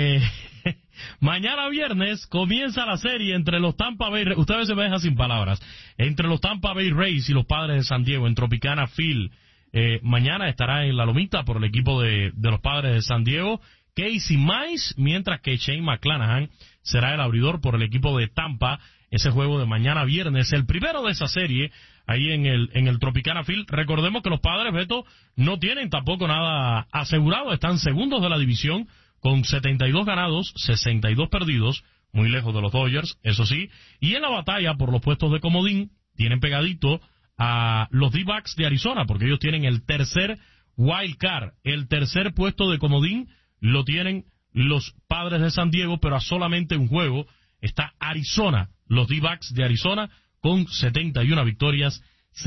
mañana viernes comienza la serie entre los Tampa Bay Rays. Usted a veces me deja sin palabras. Entre los Tampa Bay Rays y los Padres de San Diego en Tropicana Field. Mañana estará en la lomita por el equipo de los Padres de San Diego Casey Mize, mientras que Shane McClanahan será el abridor por el equipo de Tampa. Ese juego de mañana viernes, el primero de esa serie, ahí en el Tropicana Field. Recordemos que los Padres, Beto, no tienen tampoco nada asegurado, están segundos de la división con 72 ganados, 62 perdidos, muy lejos de los Dodgers, eso sí, y en la batalla por los puestos de comodín tienen pegadito a los D-backs de Arizona, porque ellos tienen el tercer wild card, el tercer puesto de comodín lo tienen los Padres de San Diego, pero a solamente un juego está Arizona, los D-backs de Arizona, con 71 victorias,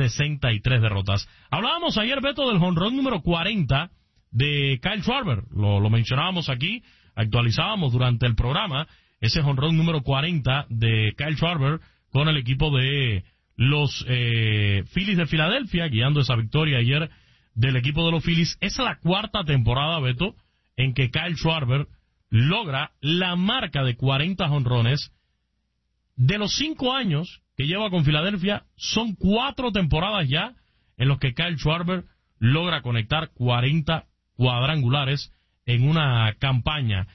63 derrotas. Hablábamos ayer, Beto, del jonrón número 40 de Kyle Schwarber. Lo mencionábamos aquí, actualizábamos durante el programa ese jonrón número 40 de Kyle Schwarber con el equipo de los Phillies de Filadelfia, guiando esa victoria ayer del equipo de los Phillies. Es la cuarta temporada, Beto, en que Kyle Schwarber logra la marca de 40 jonrones. De los 5 años que lleva con Filadelfia, son 4 temporadas ya en los que Kyle Schwarber logra conectar 40 cuadrangulares en una campaña.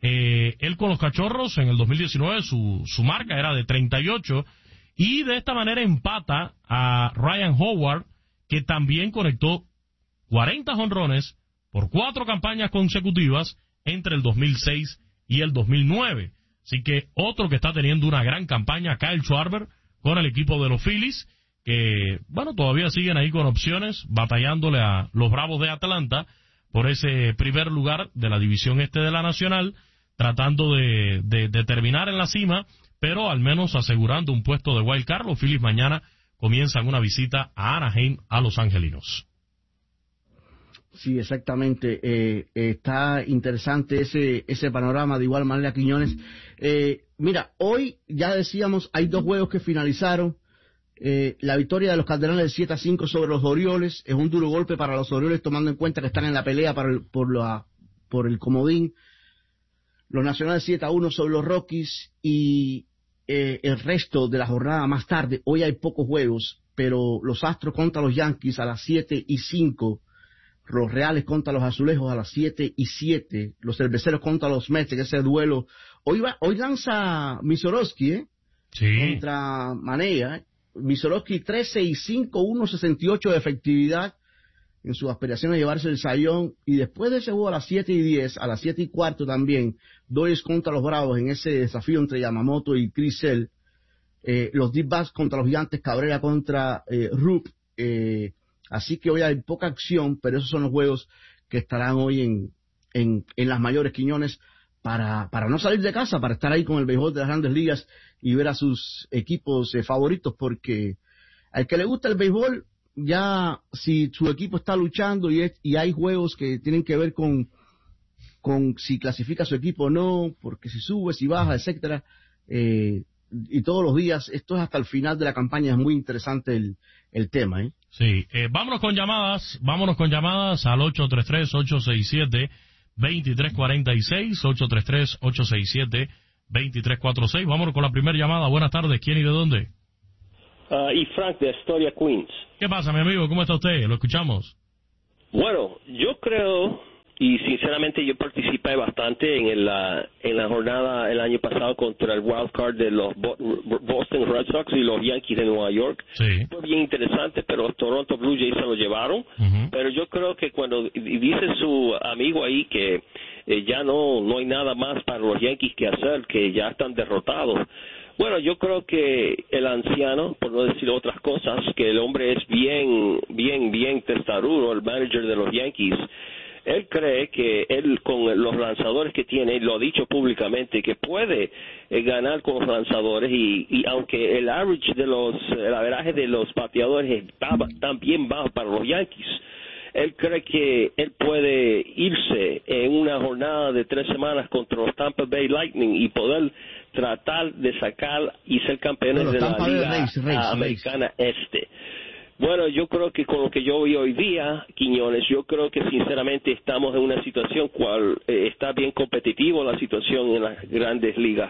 Él con los Cachorros en el 2019 su marca era de 38 y de esta manera empata a Ryan Howard, que también conectó 40 jonrones por 4 campañas consecutivas entre el 2006 y el 2009. Así que otro que está teniendo una gran campaña, Kyle Schwarber, con el equipo de los Phillies, que, bueno, todavía siguen ahí con opciones, batallándole a los Bravos de Atlanta por ese primer lugar de la división este de la Nacional, tratando de terminar en la cima, pero al menos asegurando un puesto de wild card. Los Phillies mañana comienzan una visita a Anaheim, a los angelinos. Sí, exactamente. Está interesante ese panorama, de igual manera, Quiñones. Mira, hoy ya decíamos, hay 2 juegos que finalizaron. La victoria de los Cardenales de 7-5 sobre los Orioles es un duro golpe para los Orioles, tomando en cuenta que están en la pelea por el comodín. Los Nacionales 7-1 sobre los Rockies y el resto de la jornada más tarde. Hoy hay pocos juegos, pero los Astros contra los Yankees a las 7-5. Los Reales contra los Azulejos a las 7-7, los Cerveceros contra los Mets, en ese duelo. Hoy lanza Misorowski, sí, contra Manea. Misorowski 13-5, 1.68 de efectividad en sus aspiraciones de llevarse el sayón. Y después de ese juego a las 7-10, a las 7:15 también, Dodgers contra los Bravos en ese desafío entre Yamamoto y Chris Sale. Los D-backs contra los Gigantes, Cabrera contra Rupp. Así que hoy hay poca acción, pero esos son los juegos que estarán hoy en las mayores, Quiñones, para no salir de casa, para estar ahí con el béisbol de las Grandes Ligas y ver a sus equipos favoritos, porque al que le gusta el béisbol, ya si su equipo está luchando y hay juegos que tienen que ver con si clasifica su equipo o no, porque si sube, si baja, etcétera, y todos los días, esto es hasta el final de la campaña, es muy interesante el tema, ¿eh? Sí, vámonos con llamadas al 833-867-2346, 2346. Vámonos con la primera llamada. Buenas tardes. ¿Quién y de dónde? Y Frank de Astoria, Queens. ¿Qué pasa, mi amigo? ¿Cómo está usted? Lo escuchamos. Bueno, yo creo, y sinceramente yo participé bastante en la jornada el año pasado contra el wild card de los Boston Red Sox y los Yankees de Nueva York. Sí. Fue bien interesante, pero los Toronto Blue Jays se lo llevaron. Pero yo creo que cuando dice su amigo ahí que ya no hay nada más para los Yankees que hacer, que ya están derrotados. Bueno, yo creo que el anciano, por no decir otras cosas, que el hombre es bien testarudo, el manager de los Yankees. Él cree que él, con los lanzadores que tiene, lo ha dicho públicamente, que puede ganar con los lanzadores y aunque el averaje de los bateadores está también bajo para los Yankees, él cree que él puede irse en una jornada de 3 semanas contra los Tampa Bay Lightning y poder tratar de sacar y ser campeones de la Liga Americana Este. Bueno, yo creo que con lo que yo vi hoy día, Quiñones, yo creo que sinceramente estamos en una situación cual está bien competitivo la situación en las grandes ligas.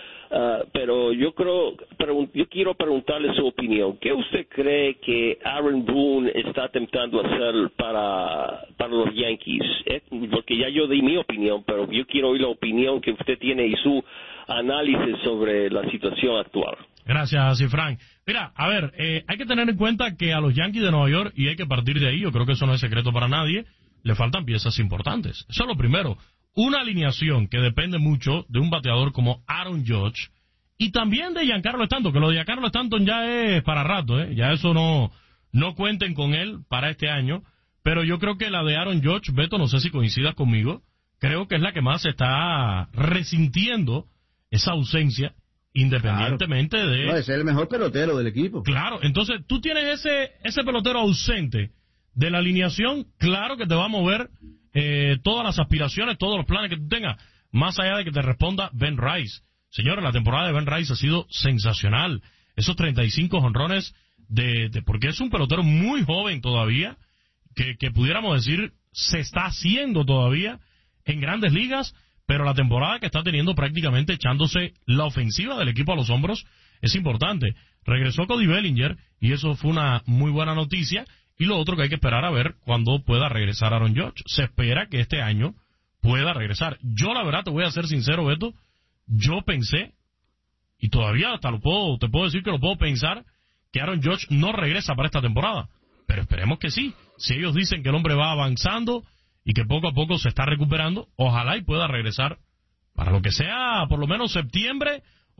Pero yo quiero preguntarle su opinión. ¿Qué usted cree que Aaron Boone está intentando hacer para los Yankees? Porque ya yo di mi opinión, pero yo quiero oír la opinión que usted tiene y su análisis sobre la situación actual. Gracias, Cifrán. Mira, a ver, hay que tener en cuenta que a los Yankees de Nueva York, y hay que partir de ahí, yo creo que eso no es secreto para nadie, le faltan piezas importantes. Eso es lo primero. Una alineación que depende mucho de un bateador como Aaron Judge y también de Giancarlo Stanton, que lo de Giancarlo Stanton ya es para rato, ya eso no cuenten con él para este año, pero yo creo que la de Aaron Judge, Beto, no sé si coincidas conmigo, creo que es la que más está resintiendo esa ausencia, independientemente de... No, ese es el mejor pelotero del equipo. Claro, entonces tú tienes ese pelotero ausente de la alineación, claro que te va a mover todas las aspiraciones, todos los planes que tú tengas, más allá de que te responda Ben Rice. Señores, la temporada de Ben Rice ha sido sensacional. Esos 35 jonrones porque es un pelotero muy joven todavía, que pudiéramos decir se está haciendo todavía en grandes ligas, pero la temporada que está teniendo prácticamente echándose la ofensiva del equipo a los hombros es importante. Regresó Cody Bellinger y eso fue una muy buena noticia. Y lo otro que hay que esperar a ver cuándo pueda regresar Aaron Judge. Se espera que este año pueda regresar. Yo la verdad te voy a ser sincero, Beto, yo pensé, y todavía hasta te puedo decir que lo puedo pensar, que Aaron Judge no regresa para esta temporada. Pero esperemos que sí. Si ellos dicen que el hombre va avanzando y que poco a poco se está recuperando, ojalá y pueda regresar para lo que sea, por lo menos septiembre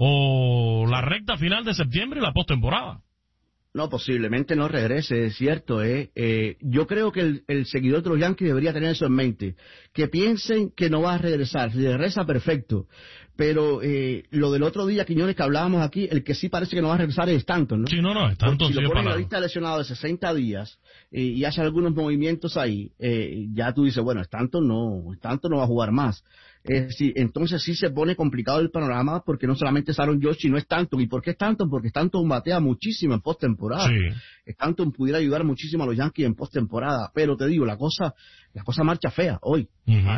o la recta final de septiembre y la postemporada. No, posiblemente no regrese, es cierto. Yo creo que el seguidor de los Yankees debería tener eso en mente. Que piensen que no va a regresar. Si regresa, perfecto. Pero lo del otro día, Quiñones, que hablábamos aquí, el que sí parece que no va a regresar es Stanton, ¿no? Sí, no, Stanton si lo ponen en la lista de lesionados de 60 días y hace algunos movimientos ahí, ya tú dices, bueno, Stanton no va a jugar más. Sí, entonces sí se pone complicado el panorama porque no solamente es Aaron Judge, sino Stanton. ¿Y por qué Stanton? Porque Stanton batea muchísimo en postemporada. Sí. Stanton pudiera ayudar muchísimo a los Yankees en postemporada, pero te digo, la cosa marcha fea hoy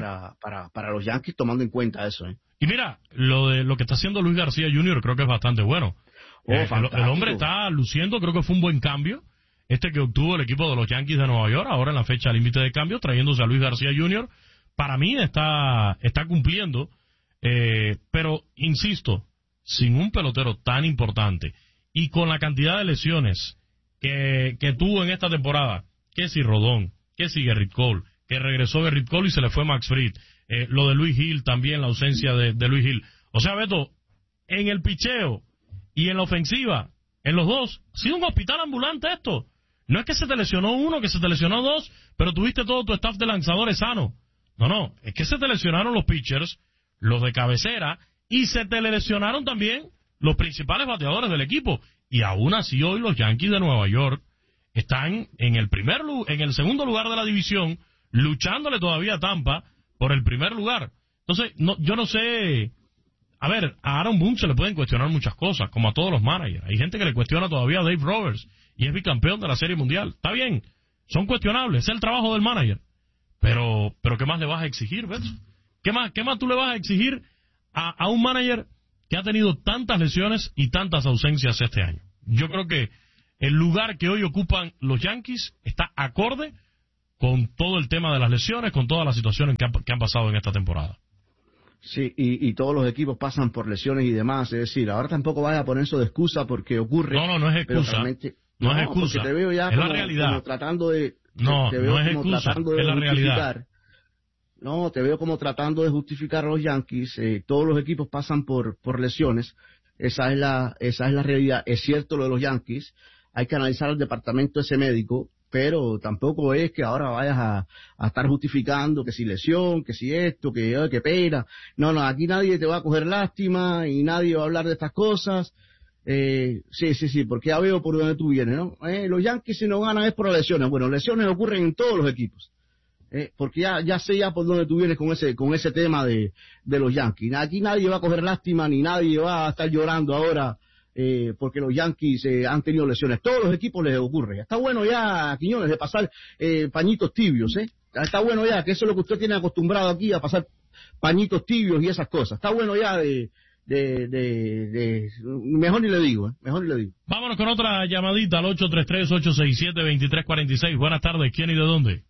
para los Yankees, tomando en cuenta eso. Y mira, lo que está haciendo Luis García Jr. creo que es bastante bueno. El hombre está luciendo, creo que fue un buen cambio que obtuvo el equipo de los Yankees de Nueva York, ahora en la fecha límite de cambio, trayéndose a Luis García Jr., para mí está cumpliendo, pero insisto, sin un pelotero tan importante y con la cantidad de lesiones que tuvo en esta temporada, que si Rodón, que si Gerrit Cole, que regresó Gerrit Cole y se le fue Max Fried, lo de Luis Hill también, la ausencia de Luis Hill. O sea, Beto, en el picheo y en la ofensiva, en los dos, ha sido un hospital ambulante esto. No es que se te lesionó uno, que se te lesionó dos, pero tuviste todo tu staff de lanzadores sano. No, es que se te lesionaron los pitchers, los de cabecera, y se te lesionaron también los principales bateadores del equipo. Y aún así hoy los Yankees de Nueva York están en el segundo lugar de la división, luchándole todavía a Tampa por el primer lugar. Entonces, yo no sé, a ver, a Aaron Boone se le pueden cuestionar muchas cosas, como a todos los managers. Hay gente que le cuestiona todavía a Dave Roberts, y es bicampeón de la Serie Mundial. Está bien, son cuestionables, es el trabajo del manager. Pero ¿qué más le vas a exigir, Beto? ¿Qué más tú le vas a exigir a un manager que ha tenido tantas lesiones y tantas ausencias este año. Yo creo que el lugar que hoy ocupan los Yankees está acorde con todo el tema de las lesiones, con todas las situaciones que han pasado en esta temporada. Sí, y todos los equipos pasan por lesiones y demás, es decir, ahora tampoco vaya a poner eso de excusa porque ocurre. No es excusa. No es excusa. Te veo ya es la realidad. Como tratando de... No es excusa, tratando de es la realidad. No, te veo como tratando de justificar a los Yankees. Todos los equipos pasan por lesiones. Esa es la realidad. Es cierto lo de los Yankees. Hay que analizar el departamento ese médico, pero tampoco es que ahora vayas a estar justificando que si lesión, que si esto, que pena. No, aquí nadie te va a coger lástima y nadie va a hablar de estas cosas. Sí, porque ya veo por dónde tú vienes, ¿no? Los Yankees si no ganan es por lesiones. Bueno, lesiones ocurren en todos los equipos. Porque ya sé por dónde tú vienes con ese tema de los Yankees. Aquí nadie va a coger lástima ni nadie va a estar llorando ahora porque los Yankees han tenido lesiones. Todos los equipos les ocurre. Está bueno ya, Quiñones, de pasar pañitos tibios, Está bueno ya, que eso es lo que usted tiene acostumbrado aquí, a pasar pañitos tibios y esas cosas. Está bueno ya mejor ni le digo. Vámonos con otra llamadita al 833-867-2346. Buenas tardes, ¿quién y de dónde?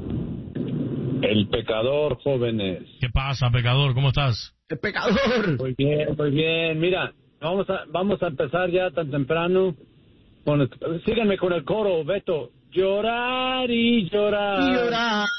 El pecador, jóvenes. ¿Qué pasa, pecador? ¿Cómo estás? El pecador. Muy bien. Mira, vamos a empezar ya tan temprano. Síganme con el coro, Beto. Llorar y llorar.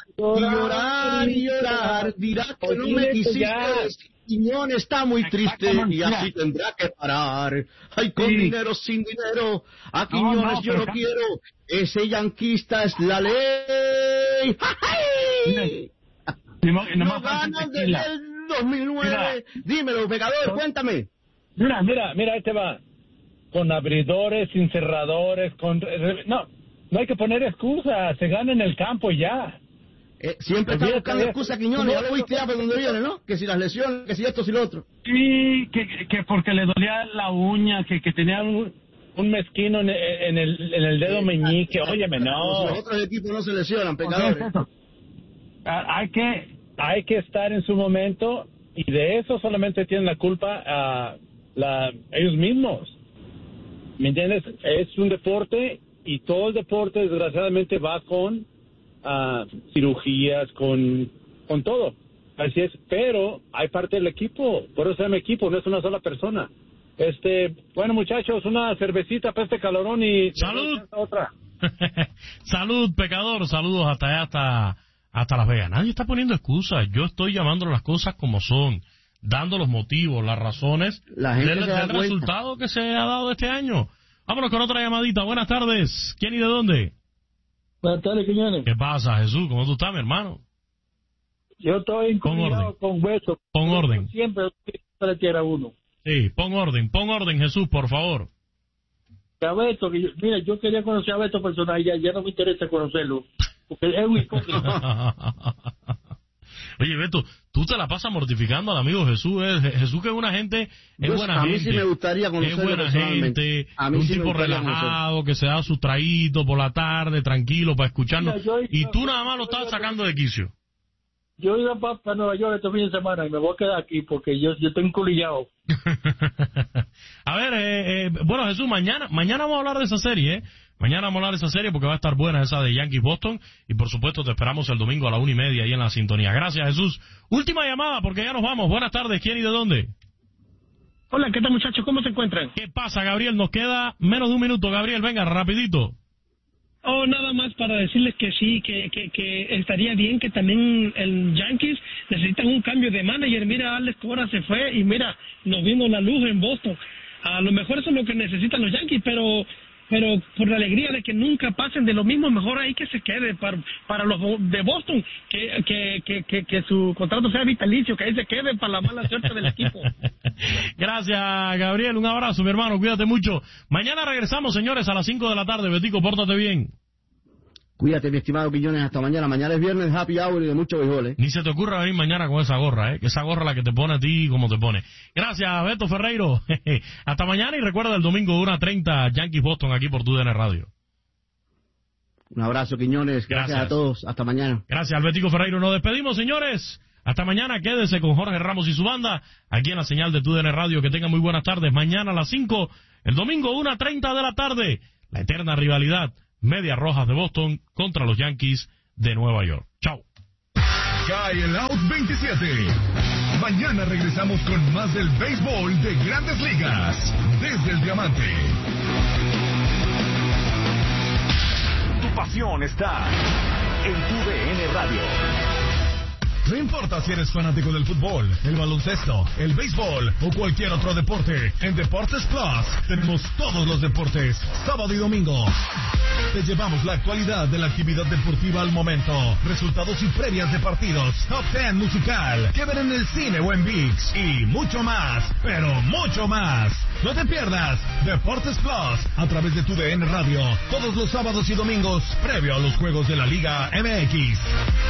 Llorar. Dirá que no me quisiste. Quiñones está muy triste y así tendrá que parar. Ay, con dinero, sin dinero, a Quiñones yo no quiero. Ese yanquista es la ley. ¡Ay! No ganan desde el 2009. Mira. Dímelo, pecador, cuéntame. Mira, ahí te va. Con abridores, sin cerradores, no hay que poner excusas. Se gana en el campo y ya. Siempre está buscando excusa, Quiñones, ya lo viste ya por donde viene, ¿no? Que si las lesiones, que si esto, si lo otro. Sí, que porque le dolía la uña, que tenía un mezquino en el dedo meñique, óyeme, no. Los otros equipos no se lesionan, pecadores. Hay que estar en su momento, y de eso solamente tienen la culpa ellos mismos. ¿Me entiendes? Es un deporte, y todo el deporte desgraciadamente va con cirugías, con todo. Así es, pero hay parte del equipo, por eso se llama equipo, no es una sola persona. Bueno, muchachos, una cervecita para este calorón y... ¡Salud! Otra. Salud, pecador, saludos hasta Las Vegas. Nadie está poniendo excusas, yo estoy llamando las cosas como son, dando los motivos, las razones del resultado que se ha dado este año. Vámonos con otra llamadita. Buenas tardes, ¿quién y de dónde? Buenas tardes, Quiñones. ¿Qué pasa, Jesús? ¿Cómo tú estás, mi hermano? Yo estoy incomunicado con Hueso. Pon orden. Siempre le quiera uno. Sí, pon orden, Jesús, por favor. A Beto, mira, yo quería conocer a Beto personal, ya no me interesa conocerlo, porque es un hipócrita. Oye, Beto, tú te la pasas mortificando al amigo Jesús. Jesús que es una gente, es buena gente. A mí sí me gustaría conocerlo. Es buena gente, un tipo relajado, que se da sus traguitos por la tarde, tranquilo, para escucharnos. Y tú nada más lo estás sacando de quicio. Yo iba para Nueva York este fin de semana y me voy a quedar aquí porque yo estoy enculillado. A ver, bueno, Jesús, mañana vamos a hablar de esa serie, Mañana vamos a hablar de esa serie porque va a estar buena esa de Yankees Boston. Y por supuesto te esperamos el domingo a la 1:30 ahí en la sintonía. Gracias, Jesús. Última llamada porque ya nos vamos. Buenas tardes. ¿Quién y de dónde? Hola, ¿qué tal, muchachos? ¿Cómo se encuentran? ¿Qué pasa, Gabriel? Nos queda menos de un minuto. Gabriel, venga, rapidito. Nada más para decirles que sí, que estaría bien que también el Yankees necesitan un cambio de manager. Mira, Alex Cora se fue y mira, nos vino la luz en Boston. A lo mejor eso es lo que necesitan los Yankees, pero por la alegría de que nunca pasen de lo mismo, mejor ahí que se quede para los de Boston, que su contrato sea vitalicio, que ahí se quede para la mala suerte del equipo. Gracias, Gabriel, un abrazo, mi hermano, cuídate mucho. Mañana regresamos, señores, a las 5 de la tarde. Betico, pórtate bien. Cuídate, mi estimado Quiñones, hasta mañana. Mañana es viernes, happy hour y de mucho béisbol, Ni se te ocurra venir mañana con esa gorra, que esa gorra la que te pone a ti como te pone. Gracias, Beto Ferreiro. Hasta mañana y recuerda el domingo 1:30 Yankees Boston aquí por TUDN Radio. Un abrazo, Quiñones. Gracias a todos. Hasta mañana. Gracias, Betico Ferreiro. Nos despedimos, señores. Hasta mañana, quédese con Jorge Ramos y su banda, aquí en la señal de TUDN Radio. Que tengan muy buenas tardes. Mañana a las 5, el domingo 1:30 de la tarde, la eterna rivalidad Medias Rojas de Boston contra los Yankees de Nueva York. Chao. Cae el Out 27. Mañana regresamos con más del béisbol de Grandes Ligas desde el Diamante. Tu pasión está en TUDN Radio. No importa si eres fanático del fútbol, el baloncesto, el béisbol o cualquier otro deporte, en Deportes Plus tenemos todos los deportes, sábado y domingo. Te llevamos la actualidad de la actividad deportiva al momento, resultados y previas de partidos, top 10 musical, que ver en el cine o en ViX y mucho más, pero mucho más. No te pierdas Deportes Plus a través de TUDN Radio, todos los sábados y domingos, previo a los Juegos de la Liga MX.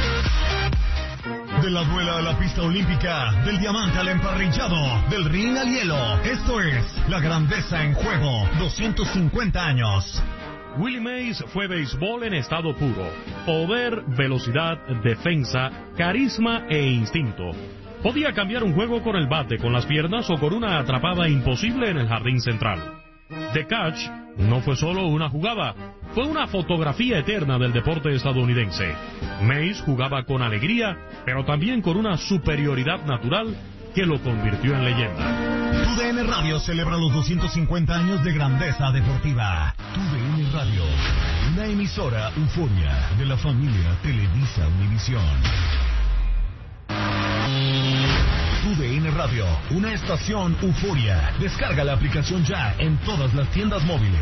De la duela a la pista olímpica, del diamante al emparrillado, del ring al hielo. Esto es La Grandeza en Juego, 250 años. Willie Mays fue béisbol en estado puro. Poder, velocidad, defensa, carisma e instinto. Podía cambiar un juego con el bate, con las piernas o con una atrapada imposible en el jardín central. The Catch no fue solo una jugada, fue una fotografía eterna del deporte estadounidense. Mays jugaba con alegría, pero también con una superioridad natural que lo convirtió en leyenda. TUDN Radio celebra los 250 años de grandeza deportiva. TUDN Radio, una emisora euforia de la familia Televisa Univisión. TUDN Radio, una estación euforia. Descarga la aplicación ya en todas las tiendas móviles.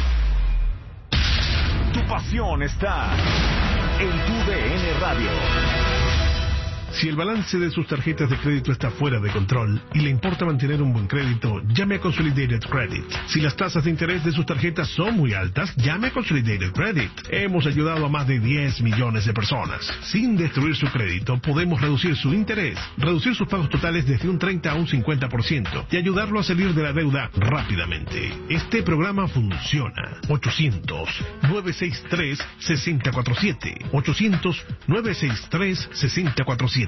Tu pasión está en TUDN Radio. Si el balance de sus tarjetas de crédito está fuera de control y le importa mantener un buen crédito, llame a Consolidated Credit. Si las tasas de interés de sus tarjetas son muy altas, llame a Consolidated Credit. Hemos ayudado a más de 10 millones de personas. Sin destruir su crédito, podemos reducir su interés, reducir sus pagos totales desde un 30 a un 50% y ayudarlo a salir de la deuda rápidamente. Este programa funciona. 800-963-6047. 800-963-6047.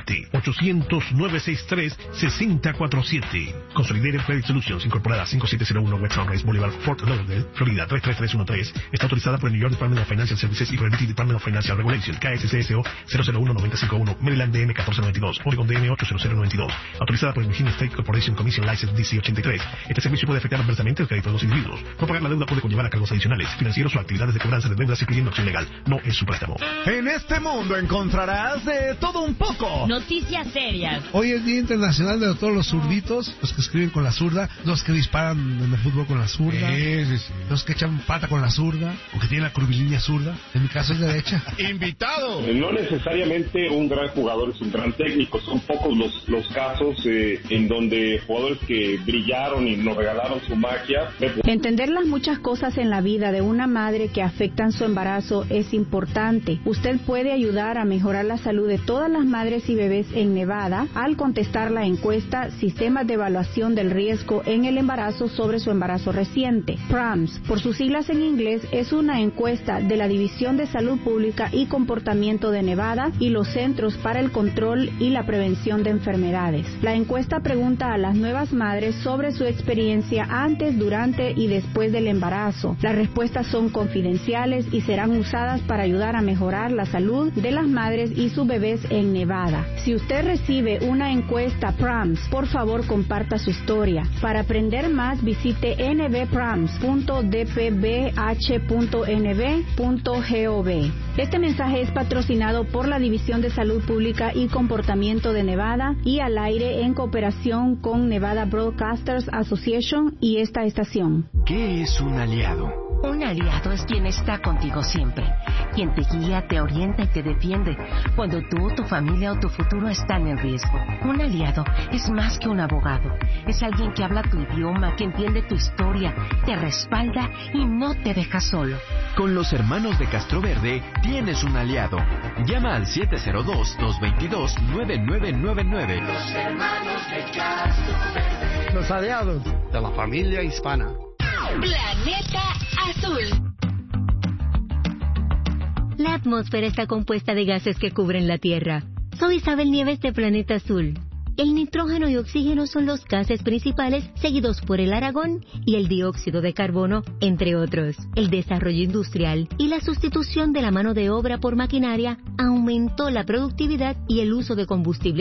800-963-6047. Consolidated Credit Solutions, incorporada 5701 West Sunrise Boulevard, Fort Lauderdale, Florida 33313. Está autorizada por el New York Department of Financial Services y por el BT Department of Financial Regulation. KSCSO 001951, Maryland DM 1492, Oregon DM 80092. Autorizada por el Virginia State Corporation Commission License DC 83. Este servicio puede afectar adversamente el crédito de los individuos. No pagar la deuda puede conllevar a cargos adicionales, financieros o actividades de cobranza de deudas, incluyendo acción legal. No es su préstamo. En este mundo encontrarás de todo un poco. Noticias serias. Hoy es Día Internacional de todos los zurditos, los que escriben con la zurda, los que disparan en el fútbol con la zurda, los que echan pata con la zurda, o que tienen la curvilínea zurda. En mi caso es derecha. ¡Invitado! No necesariamente un gran jugador es un gran técnico, son pocos los casos en donde jugadores que brillaron y nos regalaron su magia. Entender las muchas cosas en la vida de una madre que afectan su embarazo es importante. Usted puede ayudar a mejorar la salud de todas las madres y bebés en Nevada al contestar la encuesta Sistemas de Evaluación del Riesgo en el Embarazo sobre su embarazo reciente. PRAMS, por sus siglas en inglés, es una encuesta de la División de Salud Pública y Comportamiento de Nevada y los Centros para el Control y la Prevención de Enfermedades. La encuesta pregunta a las nuevas madres sobre su experiencia antes, durante y después del embarazo. Las respuestas son confidenciales y serán usadas para ayudar a mejorar la salud de las madres y sus bebés en Nevada. Si usted recibe una encuesta PRAMS, por favor comparta su historia. Para aprender más, visite nbprams.dpbh.nb.gov. Este mensaje es patrocinado por la División de Salud Pública y Comportamiento de Nevada y al aire en cooperación con Nevada Broadcasters Association y esta estación. ¿Qué es un aliado? Un aliado es quien está contigo siempre, quien te guía, te orienta y te defiende cuando tú, tu familia o tu futuro están en riesgo. Un aliado es más que un abogado, es alguien que habla tu idioma, que entiende tu historia, te respalda y no te deja solo. Con los hermanos de Castro Verde tienes un aliado. Llama al 702-222-9999. Los hermanos de Castro Verde. Los aliados de la familia hispana. Planeta Azul. La atmósfera está compuesta de gases que cubren la Tierra. Soy Isabel Nieves de Planeta Azul. El nitrógeno y oxígeno son los gases principales, seguidos por el argón y el dióxido de carbono, entre otros. El desarrollo industrial y la sustitución de la mano de obra por maquinaria aumentó la productividad y el uso de combustibles